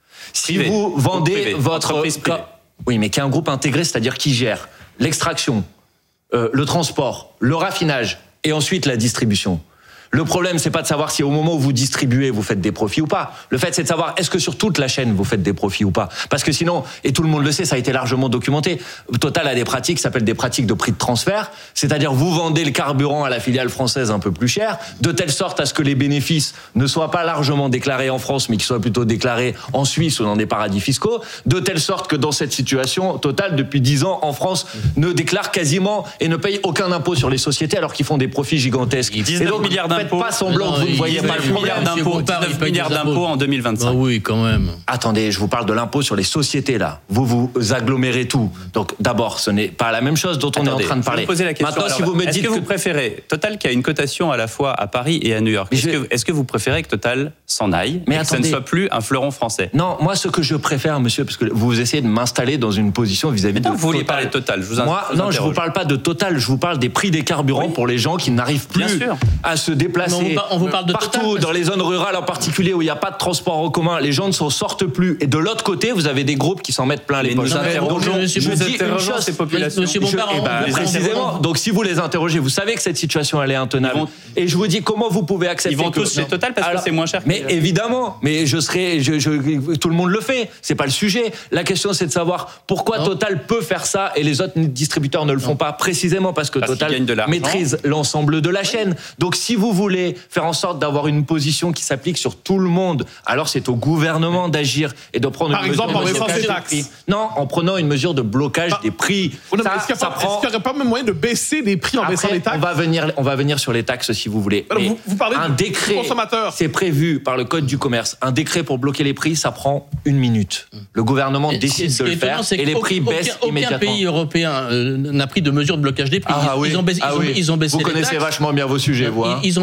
si privé, vous vendez privé, votre entreprise privée. Oui, mais qui est un groupe intégré, c'est-à-dire qui gère l'extraction, euh, le transport, le raffinage et ensuite la distribution. Le problème, c'est pas de savoir si au moment où vous distribuez, vous faites des profits ou pas. Le fait, c'est de savoir est-ce que sur toute la chaîne, vous faites des profits ou pas. Parce que sinon, et tout le monde le sait, ça a été largement documenté, Total a des pratiques qui s'appellent des pratiques de prix de transfert. C'est-à-dire, vous vendez le carburant à la filiale française un peu plus cher, de telle sorte à ce que les bénéfices ne soient pas largement déclarés en France, mais qu'ils soient plutôt déclarés en Suisse ou dans des paradis fiscaux. De telle sorte que dans cette situation, Total, depuis dix ans, en France, ne déclare quasiment et ne paye aucun impôt sur les sociétés alors qu'ils font des profits gigantesques. dix-neuf milliards d'impôts. Faites pas semblant que vous ne voyez pas le milliards d'impôts, dix-neuf milliards d'impôts en deux mille vingt-cinq. Ah oui, quand même. Attendez, je vous parle de l'impôt sur les sociétés là. Vous vous agglomérez tout. Donc d'abord, ce n'est pas la même chose dont on Attendez, est en train de parler. Je vais vous poser la question. Maintenant, Alors, si vous me est-ce dites que vous que... préférez Total qui a une cotation à la fois à Paris et à New York. Est-ce, je... que, est-ce que vous préférez que Total s'en aille mais et attendez, que ça ne soit plus un fleuron français? Non, moi ce que je préfère, monsieur, parce que vous essayez de m'installer dans une position vis-à-vis de. Vous vouliez parler de Total. Je vous moi, vous non, je vous parle pas de Total. Je vous parle des prix des carburants oui. pour les gens qui n'arrivent plus à se déplacer. Non, on vous parle de partout, Total, dans les zones rurales en particulier où il n'y a pas de transport en commun, les gens ne s'en sortent plus. Et de l'autre côté, vous avez des groupes qui s'en mettent plein les poches. Donc, je, je dis une chose, ces populations. Monsieur Bompard, je, eh ben, précisément. Donc, si vous les interrogez, vous savez que cette situation elle est intenable. Vont, et je vous dis comment vous pouvez accepter. Ils vont que, tous chez Total parce Alors, que c'est moins cher. Mais évidemment, mais je serai, je, je, tout le monde le fait. C'est pas le sujet. La question, c'est de savoir pourquoi non. Total peut faire ça et les autres distributeurs ne le font non. pas. Précisément parce que parce Total maîtrise l'ensemble de la chaîne. Donc, si vous voulez faire en sorte d'avoir une position qui s'applique sur tout le monde, alors c'est au gouvernement d'agir et de prendre Par une exemple, mesure en de blocage des prix. Non, en prenant une mesure de blocage ah. des prix. Non, ça, est-ce qu'il n'y aurait pas même moyen de baisser les prix en Après, baissant les taxes? On va venir, on va venir sur les taxes si vous voulez. Alors, vous, vous parlez un du décret, consommateur. C'est prévu par le code du commerce. Un décret pour bloquer les prix, ça prend une minute. Le gouvernement et décide de le faire et les prix aucun, baissent aucun immédiatement. Aucun pays européen euh, n'a pris de mesures de blocage des prix. Ah, ils, oui. ils ont baissé, ah, ils ont, oui. ils ont baissé vous les connaissez taxes. vachement bien vos sujets, vous. Hein. Ils, ils ont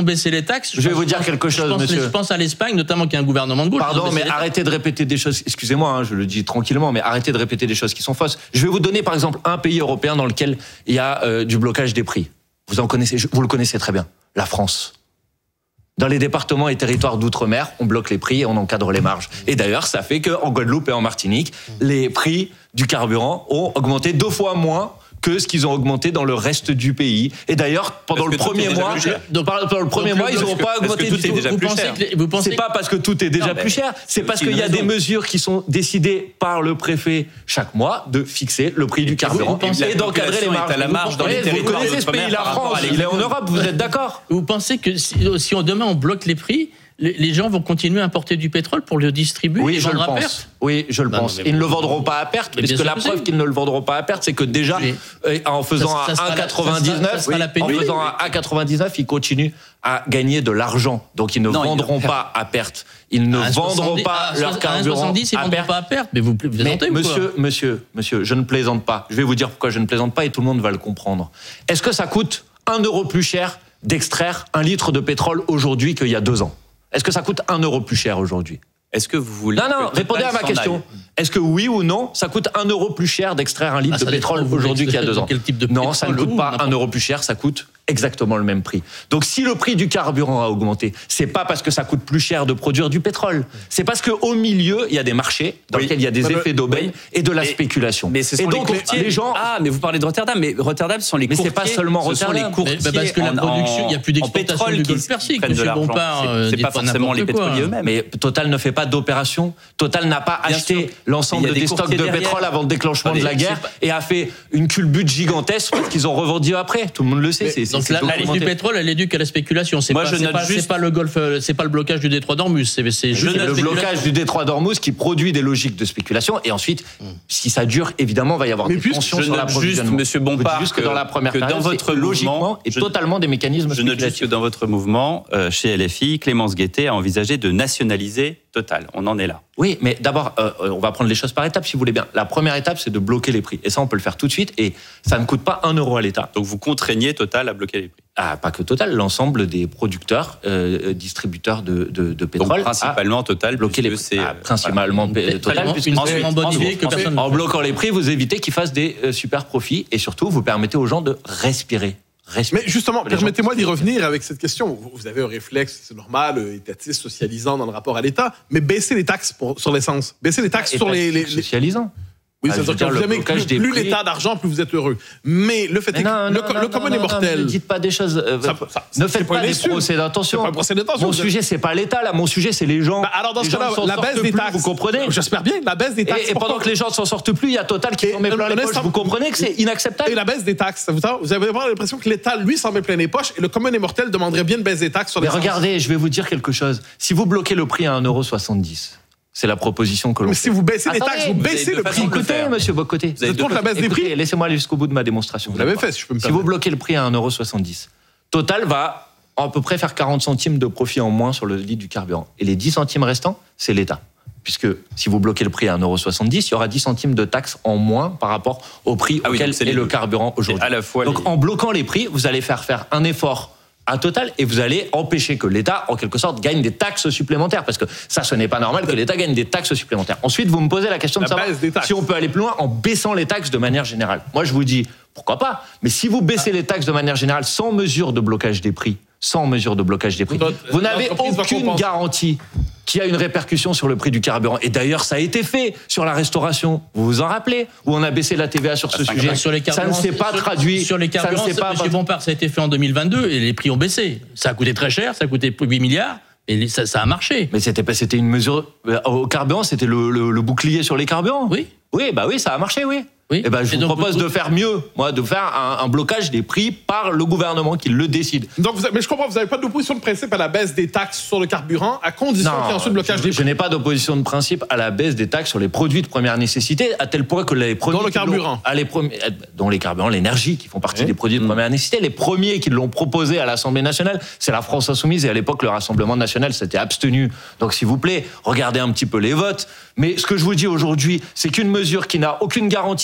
baissé les taxes. Je, je vais vous dire quelque chose, je pense, monsieur. Je pense à l'Espagne, notamment, qui a un gouvernement de gauche. Pardon, mais arrêtez de répéter des choses. Excusez-moi, hein, je le dis tranquillement, mais arrêtez de répéter des choses qui sont fausses. Je vais vous donner, par exemple, un pays européen dans lequel il y a euh, du blocage des prix. Vous en connaissez, vous le connaissez très bien. La France. Dans les départements et territoires d'outre-mer, on bloque les prix et on encadre les marges. Et d'ailleurs, ça fait qu'en Guadeloupe et en Martinique, les prix du carburant ont augmenté deux fois moins que ce qu'ils ont augmenté dans le reste du pays. Et d'ailleurs, pendant le premier mois, donc, pendant le premier mois, ils n'ont pas augmenté du tout. Vous pensez que vous pensez c'est pas parce que tout est déjà non, plus cher, c'est parce qu'il y a des mesures qui sont décidées par le préfet chaque mois de fixer le prix du carburant et d'encadrer les marges. À la marge dans les territoires. Vous connaissez ce pays, la France, il est en Europe, vous êtes d'accord? Vous pensez que si, si on, demain on bloque les prix, les gens vont continuer à importer du pétrole pour le distribuer oui, et je le vendre pense. à perte? Oui, je le non, pense. Non, ils ne le vendront pas à perte, puisque la preuve qu'ils ne le vendront pas à perte, c'est que déjà, oui. en faisant ça, ça à un quatre-vingt-dix-neuf, oui, en faisant à un quatre-vingt-dix-neuf, ils continuent à gagner de l'argent. Donc ils ne non, vendront ils pas à perte. Ils ne vendront pas à leur carburant à, soixante-dix, ils à perte. Pas à perte. Mais vous plaisantez mais ou monsieur, quoi monsieur, monsieur, je ne plaisante pas. Je vais vous dire pourquoi je ne plaisante pas et tout le monde va le comprendre. Est-ce que ça coûte un euro plus cher d'extraire un litre de pétrole aujourd'hui qu'il y a deux ans? Est-ce que ça coûte un euro plus cher aujourd'hui? Est-ce que vous voulez... Non, non, répondez à ma question. Est-ce que oui ou non, ça coûte un euro plus cher d'extraire un litre ah, de pétrole aujourd'hui qu'il y a deux ans? Quel type de Non, ça ne coûte pas un euro plus cher, ça coûte exactement le même prix. Donc si le prix du carburant a augmenté, c'est pas parce que ça coûte plus cher de produire du pétrole. C'est parce qu'au milieu, il y a des marchés dans oui. lesquels il y a des mais effets d'aubaine oui. et de la mais, spéculation. Mais ce sont et donc les courtiers. Les gens... Ah, mais vous parlez de Rotterdam, mais Rotterdam ce sont les mais courtiers. Mais c'est pas seulement Rotterdam. Ce sont les courtiers. Mais parce que la production, il n'y a plus d'exploitation du Golfe Persique. Monsieur Bompard, c'est pas forcément les pétroliers eux-mêmes. Mais Total ne fait pas d'opération. Total n'a pas acheté l'ensemble des stocks de pétrole avant le déclenchement de la guerre et a fait une culbute gigantesque parce qu'ils ont revendu après. Tout le monde le sait. Donc la liste du pétrole, elle est due qu'à la spéculation. C'est pas, c'est pas, juste... c'est pas le Golfe, c'est pas le blocage du détroit d'Ormuz. C'est, c'est juste le blocage du détroit d'Ormuz qui produit des logiques de spéculation. Et ensuite, mmh. si ça dure, évidemment, il va y avoir mais des tensions sur l'approvisionnement. Juste, Monsieur Bompard, juste que, que dans la première que période, dans votre logiquement et totalement des mécanismes. Je note juste que dans votre mouvement, euh, chez L F I, Clémence Guettet a envisagé de nationaliser Total. On en est là. Oui, mais d'abord, euh, on va prendre les choses par étapes, si vous voulez bien. La première étape, c'est de bloquer les prix. Et ça, on peut le faire tout de suite. Et ça ne coûte pas un euro à l'État. Donc vous contraignez Total à bloquer les prix. Ah, pas que Total, l'ensemble des producteurs, euh, distributeurs de, de, de pétrole. Donc principalement Total, bloquer les prix. Ah, principalement voilà. Total, puisque en bonne idée que personne. En bloquant les prix, vous évitez qu'ils fassent des euh, super profits et surtout, vous permettez aux gens de respirer. Mais justement, permettez-moi d'y revenir avec cette question. Vous avez un réflexe, c'est normal, étatiste, socialisant dans le rapport à l'État, mais baisser les taxes pour, sur l'essence, baisser les taxes ah, sur les, les... Socialisant. Oui, ah, ça veut dire que vous aimez plus, plus l'État d'argent, plus vous êtes heureux. Mais le fait mais est non, que non, le, non, le commun est mortel. Ne dites pas des choses. Euh, ça, ça, ne faites pas, pas des procès d'intention. Pas un procès d'intention. Mon sujet, c'est pas l'État, là. Mon sujet, c'est les gens. Bah alors, dans ce cas-là, la baisse des taxes. Vous comprenez? J'espère bien, la baisse des taxes. Et, et pendant que les gens ne s'en sortent plus, il y a Total qui s'en met plein les poches. Vous comprenez que c'est inacceptable? Et la baisse des taxes. Vous avez vraiment l'impression que l'État, lui, s'en met plein les poches et le commun est mortel demanderait bien une baisse des taxes sur les. Mais regardez, je vais vous dire quelque chose. Si vous bloquez le prix à un euro soixante-dix. C'est la proposition que l'on Mais fait. si vous baissez les Attendez, taxes, vous baissez le prix. Écoutez, monsieur Bocoté. Vous êtes contre la baisse des prix? Laissez-moi aller jusqu'au bout de ma démonstration. Vous l'avez fait, si je peux me Si vous bloquez le prix à un euro soixante-dix, Total va à peu près faire quarante centimes de profit en moins sur le litre du carburant. Et les dix centimes restants, c'est l'État. Puisque si vous bloquez le prix à un euro soixante-dix, il y aura dix centimes de taxes en moins par rapport au prix ah auquel oui, est le carburant aujourd'hui. Donc les... en bloquant les prix, vous allez faire faire un effort à Total et vous allez empêcher que l'État, en quelque sorte, gagne des taxes supplémentaires. Parce que ça, ce n'est pas normal que l'État gagne des taxes supplémentaires. Ensuite, vous me posez la question de savoir si on peut aller plus loin en baissant les taxes de manière générale. Moi, je vous dis, pourquoi pas? Mais si vous baissez les taxes de manière générale sans mesure de blocage des prix, sans mesure de blocage des prix, vous n'avez aucune garantie qu'il y a une répercussion sur le prix du carburant. Et d'ailleurs, ça a été fait sur la restauration. Vous vous en rappelez? Où on a baissé la T V A sur ce ah, sujet. Sur les ça ne s'est pas sur, traduit. Sur les carburants, ça, M. Bompard, ça a été fait en deux mille vingt-deux et les prix ont baissé. Ça a coûté très cher, ça a coûté huit milliards. Et ça, ça a marché. Mais c'était pas, c'était une mesure au carburant, c'était le, le, le bouclier sur les carburants. Oui. Oui, bah oui, ça a marché, oui. Oui. Et ben, je et vous donc, propose vous... de faire mieux, moi, de faire un, un blocage des prix par le gouvernement qui le décide. Donc, vous avez, mais je comprends, vous n'avez pas d'opposition de principe à la baisse des taxes sur le carburant, à condition qu'il y ait ensuite blocage je, des prix. Je n'ai pas d'opposition de principe à la baisse des taxes sur les produits de première nécessité, à tel point que les premiers... Dans le carburant. À les premiers, dont les carburants, l'énergie, qui font partie oui. des produits de première nécessité. Les premiers qui l'ont proposé à l'Assemblée nationale, c'est la France Insoumise, et à l'époque, le Rassemblement national s'était abstenu. Donc, s'il vous plaît, regardez un petit peu les votes. Mais ce que je vous dis aujourd'hui, c'est qu'une mesure qui n'a aucune garantie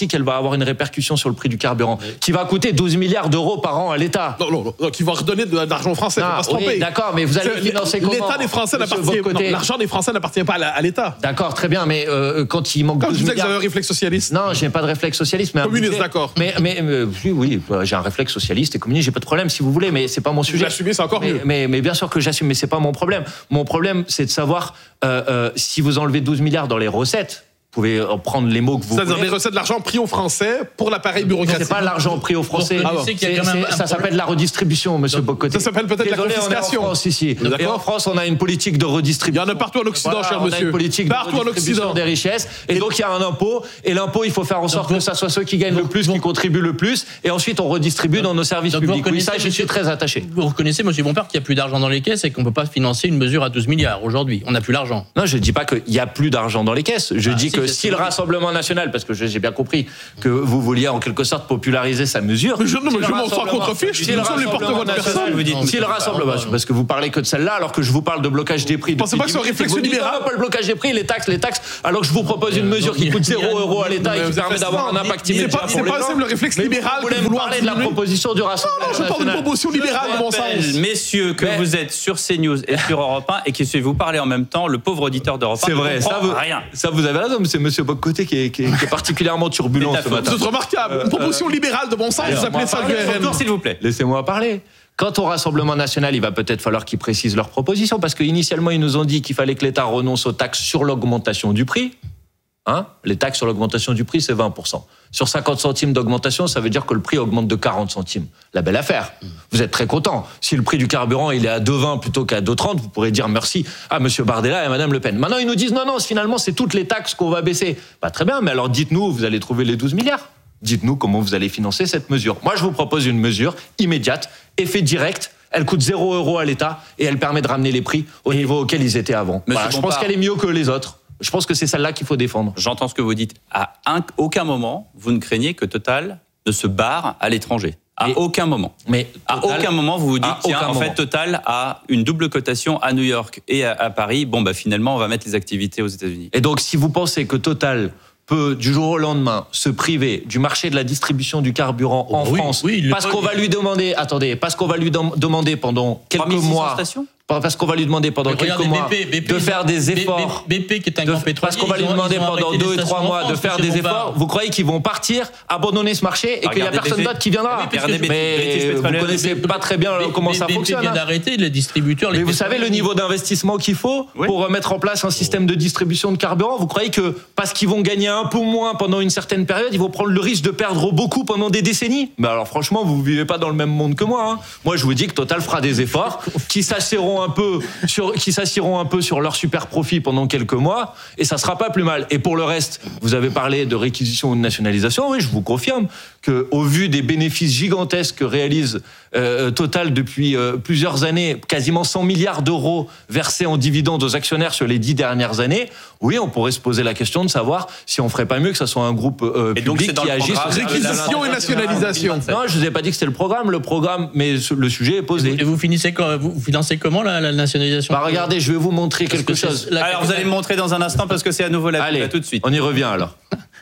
qu'elle va avoir une répercussion sur le prix du carburant, oui. qui va coûter douze milliards d'euros par an à l'État. Non, non, non, qui va redonner de l'argent français, non, faut pas se tromper. Oui, d'accord, mais vous allez le financer comment? L'État des Français n'appartient pas. L'argent des Français n'appartient pas à l'État. D'accord, très bien, mais euh, quand il manque Quand douze vous milliards... dites que vous avez un réflexe socialiste. Non, j'ai pas de réflexe socialiste, mais communiste, d'accord. Mais, mais, mais oui, oui, j'ai un réflexe socialiste et communiste, j'ai pas de problème si vous voulez, mais c'est pas mon sujet. L'assumer, c'est encore mais, mieux. Mais, mais bien sûr que j'assume, mais c'est pas mon problème. Mon problème, c'est de savoir euh, euh, si vous enlevez douze milliards dans les recettes. Vous pouvez prendre les mots que vous C'est-à-dire voulez. les recettes de l'argent pris aux Français pour l'appareil bureaucratique. C'est pas l'argent pris aux Français. Ah bon. c'est, c'est, ça s'appelle la redistribution, monsieur Bocoté. Ça s'appelle peut-être Désolé, la confiscation. On est en France ici. Et en France, on a une politique de redistribution. Il y en a partout en Occident, voilà, cher on monsieur. A une politique partout de redistribution en Occident des richesses. Et, et donc, il y a un impôt. Et l'impôt, il faut faire en sorte donc, que ça soit ceux qui gagnent donc, le plus, donc, qui contribuent le plus. Et ensuite, on redistribue donc, dans nos services donc, publics. Oui, ça, je suis très attaché. Vous reconnaissez, monsieur Bompard, qu'il n'y a plus d'argent dans les caisses et qu'on ne peut pas financer une mesure à douze milliards aujourd'hui. On n'a plus l'argent. Non, je ne dis pas qu'il n'y a plus d'argent dans les caisses. Je dis que si le Rassemblement national, parce que j'ai bien compris que vous vouliez en quelque sorte populariser sa mesure. Mais je, non, mais je m'en sors contre-fiche, si nous sommes les porte-voix de personne. Vous dites, si le Rassemblement, parce que vous parlez que de celle-là, alors que je vous parle de blocage des prix. Pensez pas que c'est un réflexe libéral. Pas le blocage des prix, les taxes, les taxes, alors que je vous propose une mesure qui coûte zéro euro à l'État et qui permet d'avoir un impact immédiat. C'est pas simple le réflexe libéral. Vous voulez me parler de la proposition du Rassemblement national. Non, non, je parle d'une proposition libérale de mon sens. Messieurs, que vous êtes sur CNews et sur Europe un et que vous parlez en même temps, le pauvre auditeur d'Europe un. C'est vrai, ça vous avez raison, c'est monsieur Bocoté qui est particulièrement turbulent. C'est remarquable. Une proposition libérale de bon sens, vous appelez ça du R N. S'il vous plaît. Laissez-moi parler. Quant au Rassemblement national, il va peut-être falloir qu'ils précisent leurs propositions, parce qu'initialement, ils nous ont dit qu'il fallait que l'État renonce aux taxes sur l'augmentation du prix. Hein, les taxes sur l'augmentation du prix, c'est vingt pour cent. Sur cinquante centimes d'augmentation, ça veut dire que le prix augmente de quarante centimes. La belle affaire. Vous êtes très content. Si le prix du carburant il est à deux vingt plutôt qu'à deux trente, vous pourrez dire merci à monsieur Bardella et à madame Le Pen. Maintenant, ils nous disent non, non, finalement, c'est toutes les taxes qu'on va baisser. Bah, très bien, mais alors dites-nous où vous allez trouver les douze milliards. Dites-nous comment vous allez financer cette mesure. Moi, je vous propose une mesure immédiate, effet direct. Elle coûte zéro euro à l'État et elle permet de ramener les prix au niveau auquel ils étaient avant. Voilà, je pense qu'elle est mieux que les autres. Je pense que c'est celle-là qu'il faut défendre. J'entends ce que vous dites. À un, aucun moment, vous ne craignez que Total ne se barre à l'étranger. À mais, aucun moment. Mais à Total, aucun moment, vous vous dites, tiens, en moment. fait, Total a une double cotation à New York et à, à Paris. Bon, bah finalement, on va mettre les activités aux États-Unis. Et donc, si vous pensez que Total peut, du jour au lendemain, se priver du marché de la distribution du carburant en oui, France, oui, parce qu'on va lui demander, attendez, parce qu'on va lui dem- demander pendant quelques mois... Stations Parce qu'on va lui demander pendant mais quelques mois B P, B P, de faire des efforts. B P qui est un grand pétrolier. Parce qu'on va lui demander pendant deux et trois mois de faire des efforts. Vous croyez qu'ils vont partir, abandonner ce marché et qu'il n'y a personne d'autre qui viendra? Mais vous ne connaissez pas très bien comment ça fonctionne. B P vient d'arrêter, les distributeurs. Mais vous savez le niveau d'investissement qu'il faut pour mettre en place un système de distribution de carburant? Vous croyez que parce qu'ils vont gagner un peu moins pendant une certaine période, ils vont prendre le risque de perdre beaucoup pendant des décennies? Mais alors franchement, vous ne vivez pas dans le même monde que moi. Hein. Moi, je vous dis que Total fera des efforts qui s'assieront un peu sur qui s'assieront un peu sur leur super profit pendant quelques mois, et ça sera pas plus mal. Et pour le reste, vous avez parlé de réquisition ou de nationalisation, oui, je vous confirme que, au vu des bénéfices gigantesques que réalise euh, Total depuis euh, plusieurs années, quasiment cent milliards d'euros versés en dividendes aux actionnaires sur les dix dernières années, oui, on pourrait se poser la question de savoir si on ferait pas mieux que ça soit un groupe euh, et donc public qui agisse. Réquisition et nationalisation. Non, je vous ai pas dit que c'était le programme. Le programme, mais le sujet est posé. Et vous finissez quand, vous financez comment la, la nationalisation? Bah regardez, je vais vous montrer quelque que chose. La... Alors vous allez me montrer dans un instant parce que c'est à nouveau la Allez, là, tout de suite. On y revient alors.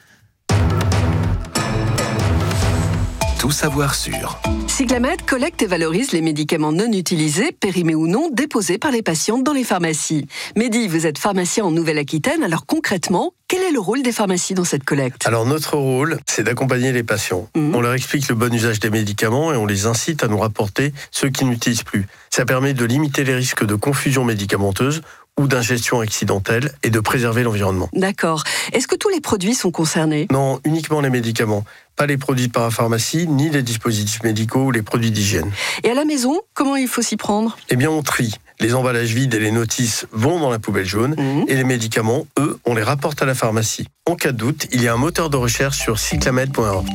Tout savoir sur. Cyclamed collecte et valorise les médicaments non utilisés, périmés ou non, déposés par les patientes dans les pharmacies. Mehdi, vous êtes pharmacien en Nouvelle-Aquitaine, alors concrètement, quel est le rôle des pharmacies dans cette collecte? Alors notre rôle, c'est d'accompagner les patients. Mmh. On leur explique le bon usage des médicaments et on les incite à nous rapporter ceux qui n'utilisent plus. Ça permet de limiter les risques de confusion médicamenteuse ou d'ingestion accidentelle et de préserver l'environnement. D'accord. Est-ce que tous les produits sont concernés? Non, uniquement les médicaments. Pas les produits de parapharmacie, ni les dispositifs médicaux ou les produits d'hygiène. Et à la maison, comment il faut s'y prendre? Eh bien, on trie. Les emballages vides et les notices vont dans la poubelle jaune mmh. et les médicaments, eux, on les rapporte à la pharmacie. En cas de doute, il y a un moteur de recherche sur cyclamed point org.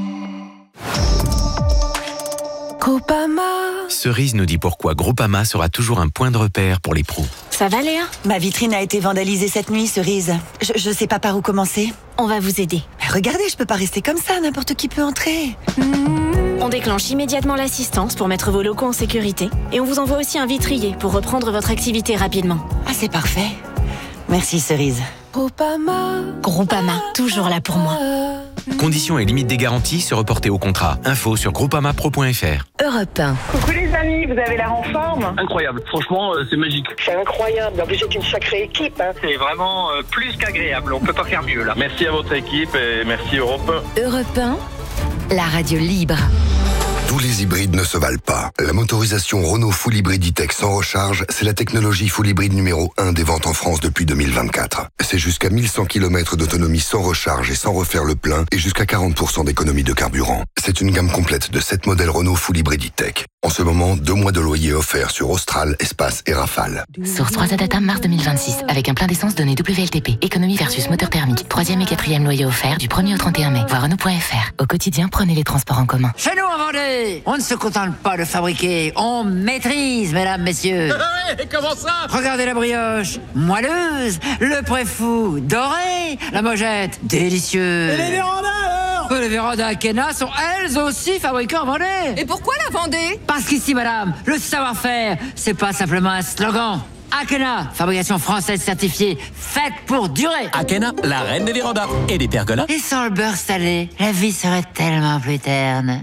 Groupama. Cerise nous dit pourquoi Groupama sera toujours un point de repère pour les pros. Ça va, Léa? Ma vitrine a été vandalisée cette nuit, Cerise. Je, je sais pas par où commencer. On va vous aider. Mais regardez, je peux pas rester comme ça, n'importe qui peut entrer. Mmh. On déclenche immédiatement l'assistance pour mettre vos locaux en sécurité. Et on vous envoie aussi un vitrier pour reprendre votre activité rapidement. Ah, c'est parfait. Merci, Cerise. Groupama. Groupama, toujours là pour moi. Conditions et limites des garanties se reporter au contrat. Info sur groupama pro point f r. Europe un. Coucou les amis, vous avez l'air en forme. Incroyable, franchement, euh, c'est magique. C'est incroyable, en plus c'est une sacrée équipe. Hein. C'est vraiment euh, plus qu'agréable, on peut pas faire mieux là. Merci à votre équipe et merci Europe un. Europe un, la radio libre. Tous les hybrides ne se valent pas. La motorisation Renault Full Hybrid E-Tech sans recharge, c'est la technologie Full Hybrid numéro un des ventes en France depuis deux mille vingt-quatre. C'est jusqu'à mille cent kilomètres d'autonomie sans recharge et sans refaire le plein et jusqu'à quarante pour cent d'économie de carburant. C'est une gamme complète de sept modèles Renault Full Hybrid E-Tech. En ce moment, deux mois de loyer offerts sur Austral, Espace et Rafale. Source trois A Data, mars deux mille vingt-six. Avec un plein d'essence donné W L T P. Économie versus moteur thermique. Troisième et quatrième loyer offert du premier au trente et un mai. Voir Renault point F R. Au quotidien, prenez les transports en commun. Chez nous en Vendée, on ne se contente pas de fabriquer, on maîtrise, mesdames, messieurs. Comment ça? Regardez la brioche, moelleuse, le préfou, doré, la mojette, délicieux. Et les vérandas alors? Les vérandas Akena sont elles aussi fabriquées en Vendée. Et pourquoi la Vendée? Parce qu'ici, madame, le savoir-faire, c'est pas simplement un slogan. Akena, fabrication française certifiée, faite pour durer. Akena, la reine des vérandas et des pergolas. Et sans le beurre salé, la vie serait tellement plus terne.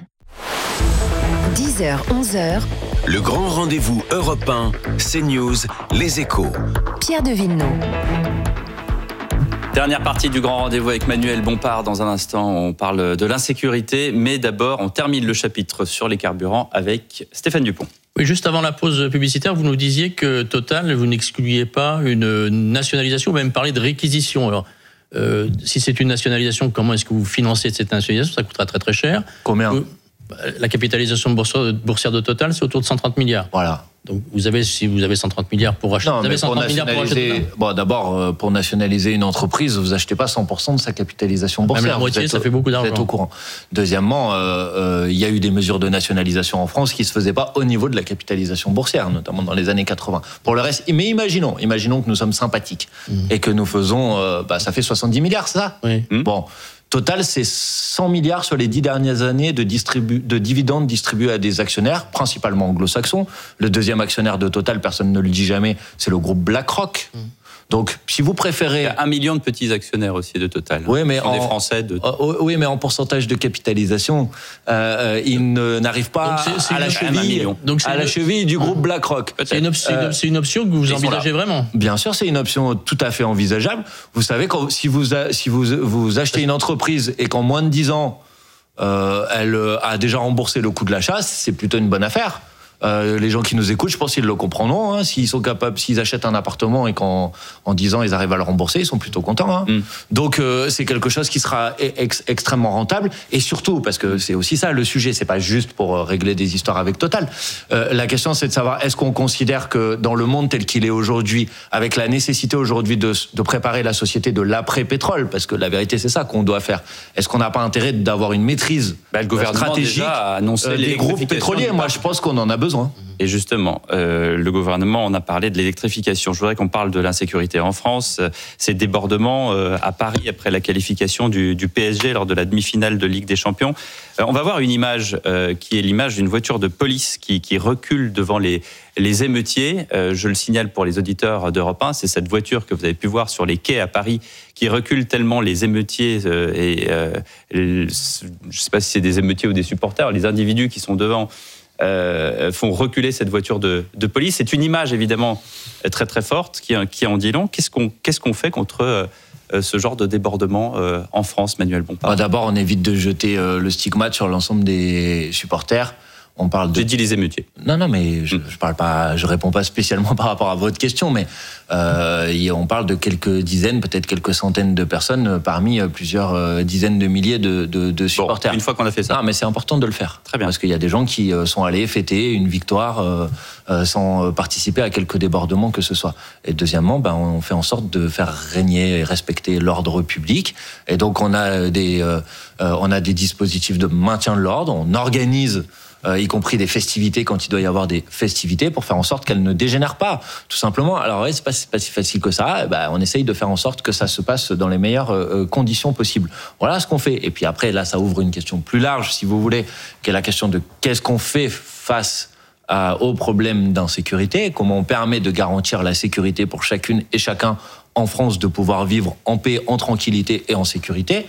dix heures, onze heures. Le grand rendez-vous Europe un, CNews, Les Échos. Pierre de Villeneuve. Dernière partie du grand rendez-vous avec Manuel Bompard. Dans un instant, on parle de l'insécurité. Mais d'abord, on termine le chapitre sur les carburants avec Stéphane Dupont. Oui, juste avant la pause publicitaire, vous nous disiez que Total, vous n'excluiez pas une nationalisation, ou même parler de réquisition. Alors, euh, si c'est une nationalisation, comment est-ce que vous financez cette nationalisation? Ça coûtera très très cher. Combien? La capitalisation boursière de Total, c'est autour de cent trente milliards. Voilà. Donc vous avez, si vous avez cent trente milliards pour acheter, non, vous avez cent trente pour milliards pour acheter. Bon, d'abord, pour nationaliser une entreprise, vous achetez pas cent pour cent de sa capitalisation boursière. Même la moitié, ça au, fait beaucoup d'argent. Vous êtes au courant. Deuxièmement, il euh, euh, y a eu des mesures de nationalisation en France qui se faisaient pas au niveau de la capitalisation boursière, notamment dans les années quatre-vingts. Pour le reste, mais imaginons, imaginons que nous sommes sympathiques mmh. et que nous faisons, euh, bah, ça fait soixante-dix milliards, c'est ça? Oui. Mmh. Bon. Total, c'est cent milliards sur les dix dernières années de, distribu- de dividendes distribués à des actionnaires, principalement anglo-saxons. Le deuxième actionnaire de Total, personne ne le dit jamais, c'est le groupe BlackRock. Mmh. Donc, si vous préférez... Il y a un million de petits actionnaires aussi de Total. Oui, mais en... en... des Français de... oh, oui, mais en pourcentage de capitalisation, euh, ils ne, n'arrivent pas c'est, c'est à, la cheville, Donc c'est à la cheville du groupe BlackRock. C'est une, option, euh, c'est une option que vous envisagez vraiment? Bien sûr, c'est une option tout à fait envisageable. Vous savez, quand, si, vous, a, si vous, vous achetez une entreprise et qu'en moins de dix ans, euh, elle a déjà remboursé le coût de l'achat, c'est plutôt une bonne affaire. Euh, les gens qui nous écoutent, je pense qu'ils le comprendront. Hein, s'ils sont capables, s'ils achètent un appartement et qu'en en dix ans ils arrivent à le rembourser, ils sont plutôt contents. Hein. Mm. Donc euh, c'est quelque chose qui sera ex- extrêmement rentable. Et surtout, parce que c'est aussi ça le sujet, c'est pas juste pour régler des histoires avec Total. Euh, la question c'est de savoir est-ce qu'on considère que dans le monde tel qu'il est aujourd'hui, avec la nécessité aujourd'hui de, de préparer la société de l'après-pétrole, parce que la vérité c'est ça qu'on doit faire. Est-ce qu'on n'a pas intérêt d'avoir une maîtrise bah, le gouvernement stratégique déjà a annoncé euh, des groupes pétroliers? Moi, je pense qu'on en a besoin. Et justement, euh, le gouvernement, on a parlé de l'électrification. Je voudrais qu'on parle de l'insécurité en France. Ces débordements euh, à Paris après la qualification du, du P S G lors de la demi-finale de Ligue des Champions. Euh, on va voir une image euh, qui est l'image d'une voiture de police qui, qui recule devant les, les émeutiers. Euh, je le signale pour les auditeurs d'Europe un, c'est cette voiture que vous avez pu voir sur les quais à Paris qui recule tellement les émeutiers euh, et euh, les, je ne sais pas si c'est des émeutiers ou des supporters, les individus qui sont devant Euh, font reculer cette voiture de, de police. C'est une image évidemment très très forte qui, qui en dit long. Qu'est-ce qu'on, qu'est-ce qu'on fait contre euh, ce genre de débordement euh, en France, Manuel Bompard? bah D'abord, on évite de jeter euh, le stigmate sur l'ensemble des supporters. On parle de... J'ai dit les émeutiers. Non, non, mais je, je parle pas, je réponds pas spécialement par rapport à votre question, mais euh, on parle de quelques dizaines, peut-être quelques centaines de personnes parmi plusieurs dizaines de milliers de, de, de supporters. Bon, une fois qu'on a fait ça. Non, mais c'est important de le faire. Très bien. Parce qu'il y a des gens qui sont allés fêter une victoire euh, euh, sans participer à quelques débordements que ce soit. Et deuxièmement, ben, on fait en sorte de faire régner et respecter l'ordre public. Et donc, on a des, euh, on a des dispositifs de maintien de l'ordre. On organise Euh, y compris des festivités quand il doit y avoir des festivités, pour faire en sorte qu'elles ne dégénèrent pas, tout simplement. Alors ouais, c'est pas, c'est pas si facile que ça. Eh ben, on essaye de faire en sorte que ça se passe dans les meilleures euh, conditions possibles. Voilà ce qu'on fait. Et puis après, là, ça ouvre une question plus large, si vous voulez, qui est la question de qu'est-ce qu'on fait face à, aux problèmes d'insécurité, comment on permet de garantir la sécurité pour chacune et chacun en France, de pouvoir vivre en paix, en tranquillité et en sécurité.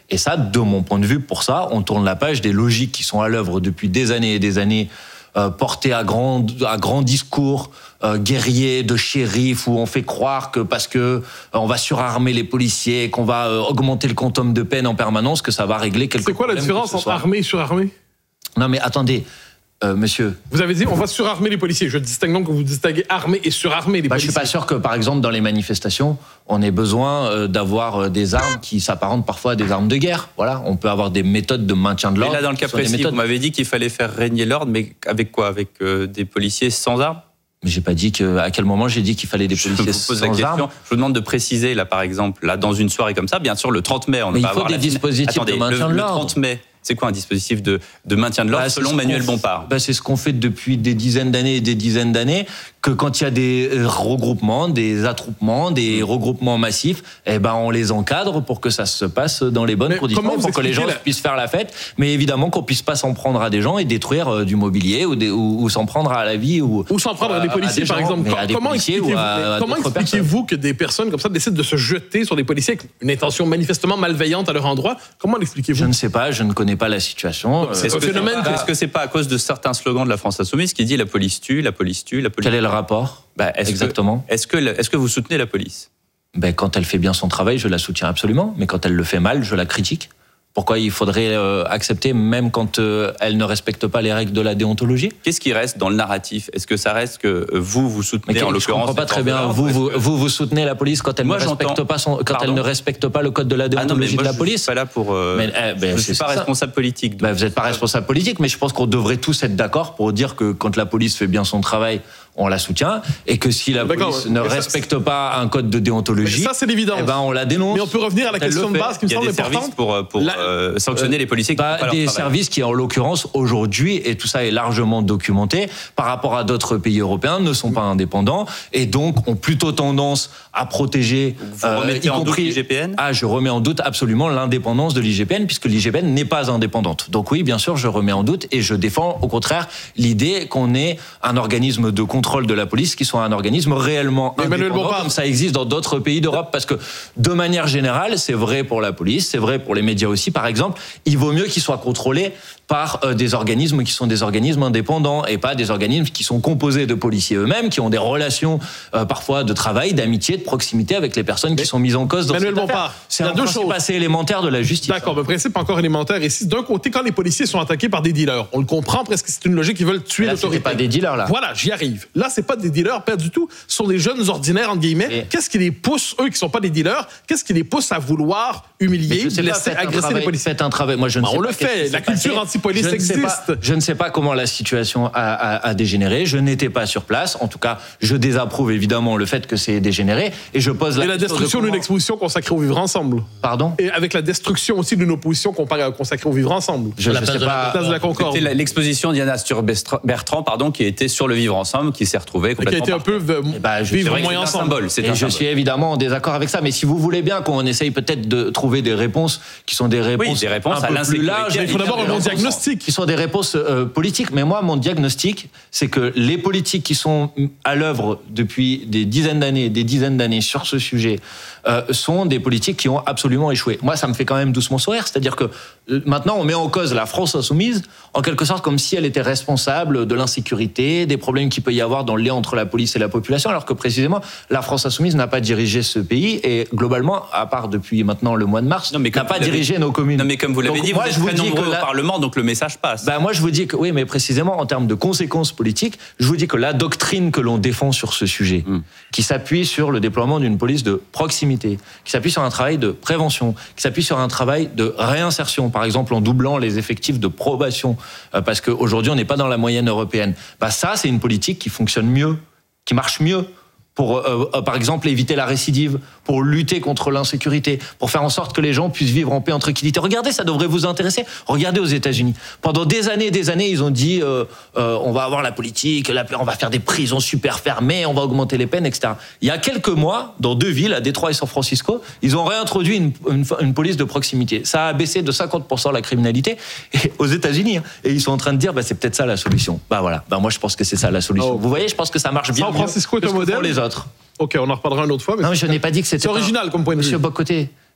Et ça, de mon point de vue, pour ça, on tourne la page des logiques qui sont à l'œuvre depuis des années et des années, euh, portées à grand, à grand discours euh, guerriers de shérif, où on fait croire que parce que euh, on va surarmer les policiers, qu'on va euh, augmenter le quantum de peine en permanence, que ça va régler quelque chose. C'est quoi la différence entre armée et surarmée? Non mais attendez. Euh, monsieur. Vous avez dit on va surarmer les policiers. Je distingue donc que vous distinguez armée et surarmer les bah, policiers. Je suis pas sûr que, par exemple, dans les manifestations, on ait besoin euh, d'avoir euh, des armes qui s'apparentent parfois à des armes de guerre. Voilà, on peut avoir des méthodes de maintien de l'ordre. Mais là, dans le cas précis, vous m'avez dit qu'il fallait faire régner l'ordre, mais avec quoi? Avec euh, des policiers sans armes? Mais j'ai pas dit que. À quel moment j'ai dit qu'il fallait des policiers je vous pose sans la question. armes? Je vous demande de préciser là, par exemple, là, dans une soirée comme ça, bien sûr, le trente mai, on mais va il faut avoir des la dispositifs Attendez, de maintien le, de le l'ordre. trente mai. C'est quoi un dispositif de, de maintien de l'ordre bah, selon Manuel Bompard? bah, C'est ce qu'on fait depuis des dizaines d'années et des dizaines d'années, que quand il y a des regroupements, des attroupements, des regroupements massifs, eh ben on les encadre pour que ça se passe dans les bonnes mais conditions, pour que les gens la... puissent faire la fête, mais évidemment qu'on puisse pas s'en prendre à des gens et détruire euh, du mobilier ou, des, ou, ou s'en prendre à la vie ou, ou s'en prendre à, à des policiers, à des par gens, exemple. Com- comment expliquez-vous, à, à comment expliquez-vous que des personnes comme ça décident de se jeter sur des policiers avec une intention manifestement malveillante à leur endroit? Comment l'expliquez-vous? Je ne sais pas, je ne connais pas la situation. C'est Est-ce, que pas, est-ce que c'est pas à cause de certains slogans de la France Insoumise qui dit la police tue, la police tue, la police Quel est le rapport? Bah, est-ce Exactement. Que, est-ce, que, est-ce que vous soutenez la police? Ben, quand elle fait bien son travail, je la soutiens absolument. Mais quand elle le fait mal, je la critique. Pourquoi il faudrait euh, accepter, même quand euh, elle ne respecte pas les règles de la déontologie? Qu'est-ce qui reste dans le narratif? Est-ce que ça reste que vous, vous soutenez, mais en l'occurrence... Je ne comprends pas très bien. Vous, vous, vous, vous soutenez la police quand elle, Moi, ne, respecte pas son, quand elle ne respecte pas le code de la déontologie ah non, moi, de la police? Je ne suis pas là pour... Euh, mais, eh, ben, je ne suis pas responsable politique. Ben, vous n'êtes pas responsable politique, mais je pense qu'on devrait tous être d'accord pour dire que quand la police fait bien son travail, on la soutient, et que si la D'accord, police ne respecte ça, pas un code de déontologie, ça c'est l'évidence. Eh ben on la dénonce. Mais on peut revenir à la question de base qui me semble importante. Pour, pour la, euh, sanctionner euh, les policiers qui bah, font pas des leur travail. Services qui, en l'occurrence, aujourd'hui, et tout ça est largement documenté, par rapport à d'autres pays européens, ne sont pas indépendants, et donc ont plutôt tendance à protéger, Vous euh, remettez y en compris l'I G P N? Ah, je remets en doute absolument l'indépendance de l'I G P N, puisque l'I G P N n'est pas indépendante. Donc oui, bien sûr, je remets en doute, et je défends au contraire l'idée qu'on ait un organisme de contrôle de la police qui soit un organisme réellement indépendant, comme ça existe dans d'autres pays d'Europe, parce que de manière générale, c'est vrai pour la police, c'est vrai pour les médias aussi, par exemple, il vaut mieux qu'ils soient contrôlés par euh, des organismes qui sont des organismes indépendants et pas des organismes qui sont composés de policiers eux-mêmes, qui ont des relations euh, parfois de travail, d'amitié, de proximité avec les personnes qui mais sont mises en cause dans Manuel cette Bompard, affaire. C'est un principe assez élémentaire de la justice. D'accord, le principe encore élémentaire. Et si d'un côté, quand les policiers sont attaqués par des dealers, on le comprend presque, c'est une logique, ils veulent tuer là, l'autorité. C'est pas des dealers là. Voilà, j'y arrive. Là, c'est pas des dealers, pas du tout. Ce sont des jeunes ordinaires, entre guillemets. Et qu'est-ce qui les pousse, eux qui sont pas des dealers, qu'est-ce qui les pousse à vouloir humilier, blesser, agresser travail, les policiers? Faites un travail. Moi, je ne bah, sais on pas le fait. La culture anti-police existe. Pas, je ne sais pas comment la situation a, a, a dégénéré. Je n'étais pas sur place. En tout cas, je désapprouve évidemment le fait que c'est dégénéré. Et je pose la Et la destruction d'une exposition consacrée au vivre ensemble. Pardon? Et avec la destruction aussi d'une opposition consacrée au vivre ensemble. Je ne sais pas. La place de la Concorde. C'était l'exposition Diana Sturbertrand, pardon, qui était sur le vivre ensemble, qui s'est retrouvée complètement. Et qui a été un peu eh ben, vivre moyen ensemble. Symbole, c'est et un je symbole. suis évidemment en désaccord avec ça. Mais si vous voulez bien qu'on essaye peut-être de trouver des réponses qui sont des réponses, oui, des réponses un à peu l'insécurité. plus larges, il faut d'abord un bon diagnostic. Qui sont des réponses euh, politiques. Mais moi, mon diagnostic, c'est que les politiques qui sont à l'œuvre depuis des dizaines d'années, des dizaines d'années sur ce sujet, euh, sont des politiques qui ont absolument échoué. Moi, ça me fait quand même doucement sourire. C'est-à-dire que euh, maintenant, on met en cause la France insoumise, en quelque sorte comme si elle était responsable de l'insécurité, des problèmes qu'il peut y avoir dans le lien entre la police et la population, alors que précisément, la France insoumise n'a pas dirigé ce pays et globalement, à part depuis maintenant le mois de mars, non, mais n'a pas dirigé nos communes. Non, mais comme vous l'avez donc, dit, moi, vous êtes je vous très dis nombreux que la... au Parlement, donc le message passe. Ben, moi, je vous dis que, oui, mais précisément, en termes de conséquences politiques, je vous dis que la doctrine que l'on défend sur ce sujet, mm. qui s'appuie sur le déploiement d'une police de proximité, qui s'appuie sur un travail de prévention, qui s'appuie sur un travail de réinsertion, par exemple en doublant les effectifs de probation, euh, parce qu'aujourd'hui, on n'est pas dans la moyenne européenne. Ben, ça, c'est une politique qui fonctionne mieux, qui marche mieux, pour, euh, euh, par exemple, éviter la récidive, pour lutter contre l'insécurité, pour faire en sorte que les gens puissent vivre en paix, en tranquillité. Regardez, ça devrait vous intéresser. Regardez aux États-Unis. Pendant des années et des années, ils ont dit euh, euh, on va avoir la politique, la, on va faire des prisons super fermées, on va augmenter les peines, et cetera. Il y a quelques mois, dans deux villes, à Détroit et San Francisco, ils ont réintroduit une, une, une police de proximité. Ça a baissé de cinquante pour cent la criminalité et, aux États-Unis. Hein, et ils sont en train de dire bah, c'est peut-être ça la solution. Bah voilà. Bah, moi, je pense que c'est ça la solution. Oh. Vous voyez, je pense que ça marche bien. San Francisco est un modèle. Les autres. Ok, on en reparlera une autre fois. Mais non, mais je n'ai pas dit que c'était. C'est original pas... comme point de vue. Monsieur Bocoté,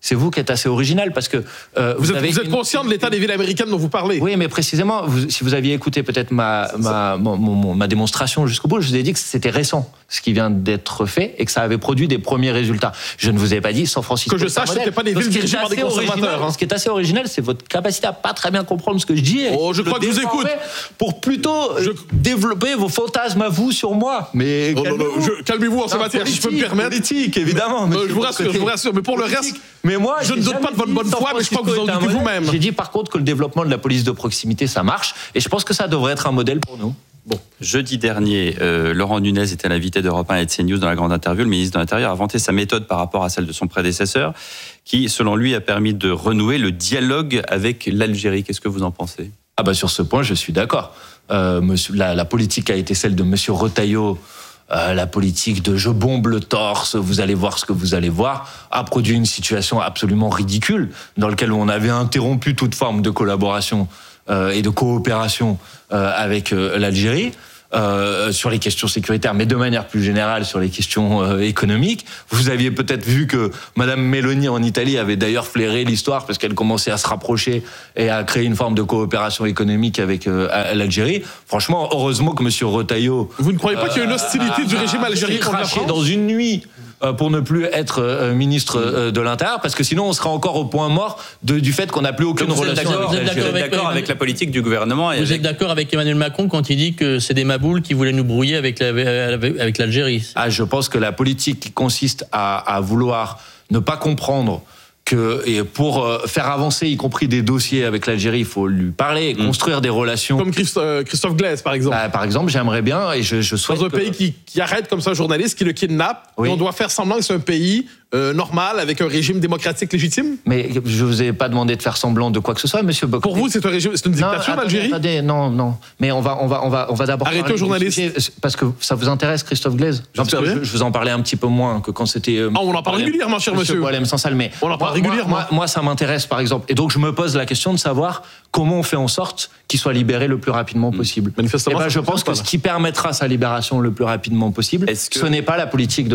C'est vous qui êtes assez original parce que euh, vous, vous, êtes, avez vous êtes une... conscient de l'état des villes américaines dont vous parlez. Oui, mais précisément, vous, si vous aviez écouté peut-être ma ma, mon, mon, ma démonstration jusqu'au bout, je vous ai dit que c'était récent ce qui vient d'être fait et que ça avait produit des premiers résultats. Je ne vous ai pas dit San Francisco. Que je sache, c'était pas des villes dirigées par des conservateurs. Hein. Ce qui est assez original, c'est votre capacité à pas très bien comprendre ce que je dis. Oh, je crois que je vous écoute. Pour plutôt je... développer vos fantasmes à vous sur moi. Mais oh, calmez-vous, je... calmez-vous en ce matière, si je peux me permettre. Politique, évidemment. Euh, je vous rassure, je vous rassure. Mais pour politique. Le reste, mais moi, je ne doute pas de votre bonne foi, mais je crois que vous en doutez vous-même. J'ai dit par contre que le développement de la police de proximité, ça marche, et je pense que ça devrait être un modèle pour nous. Bon, jeudi dernier, euh, Laurent Nunez était l'invité d'Europe un et de CNews dans la grande interview. Le ministre de l'Intérieur a vanté sa méthode par rapport à celle de son prédécesseur, qui, selon lui, a permis de renouer le dialogue avec l'Algérie. Qu'est-ce que vous en pensez ? Ah bah sur ce point, je suis d'accord. Euh, monsieur, la, la politique a été celle de Monsieur Retailleau. Euh, la politique de je bombe le torse, vous allez voir ce que vous allez voir, a produit une situation absolument ridicule dans laquelle on avait interrompu toute forme de collaboration euh, et de coopération euh, avec euh, l'Algérie. Euh, sur les questions sécuritaires, mais de manière plus générale sur les questions euh, économiques. Vous aviez peut-être vu que Madame Meloni en Italie avait d'ailleurs flairé l'histoire parce qu'elle commençait à se rapprocher et à créer une forme de coopération économique avec euh, l'Algérie. Franchement, heureusement que Monsieur Retailleau... Vous ne croyez pas euh, qu'il y a une hostilité a, du régime algérien contre la France ? Dans une nuit pour ne plus être euh, ministre euh, de l'Intérieur, parce que sinon on sera encore au point mort de, du fait qu'on n'a plus aucune vous relation êtes avec l'Algérie. Vous êtes d'accord avec la politique du gouvernement et Vous avec... êtes d'accord avec Emmanuel Macron quand il dit que c'est des maboules qui voulaient nous brouiller avec, la, avec l'Algérie ? Ah, je pense que la politique qui consiste à, à vouloir ne pas comprendre que et pour faire avancer, y compris des dossiers avec l'Algérie, il faut lui parler et construire mmh. des relations. Comme Christophe, Christophe Glaise, par exemple. Bah, par exemple, j'aimerais bien et je, je souhaite. Dans un que... pays qui, qui arrête comme ça un journaliste, qui le kidnappe, oui. et on doit faire semblant que c'est un pays euh, normal avec un régime démocratique légitime. Mais je vous ai pas demandé de faire semblant de quoi que ce soit, Monsieur Boc. Pour vous, c'est un régime, c'est une dictature d'Algérie ? Attendez, non, non. Mais on va, on va, on va, on va d'abord arrêter un journaliste parce que ça vous intéresse, Christophe Glaise. Parce que je, je vous en parlais un petit peu moins que quand c'était. Euh, ah, on en parle régulièrement, cher monsieur. Monsieur Sansal, mais on en parle moi, régulièrement. Moi, moi, ça m'intéresse, par exemple. Et donc, je me pose la question de savoir comment on fait en sorte qu'il soit libéré le plus rapidement possible. Manifestement, et ben, je pense que ce qui permettra sa libération le plus rapidement possible, ce n'est pas la politique de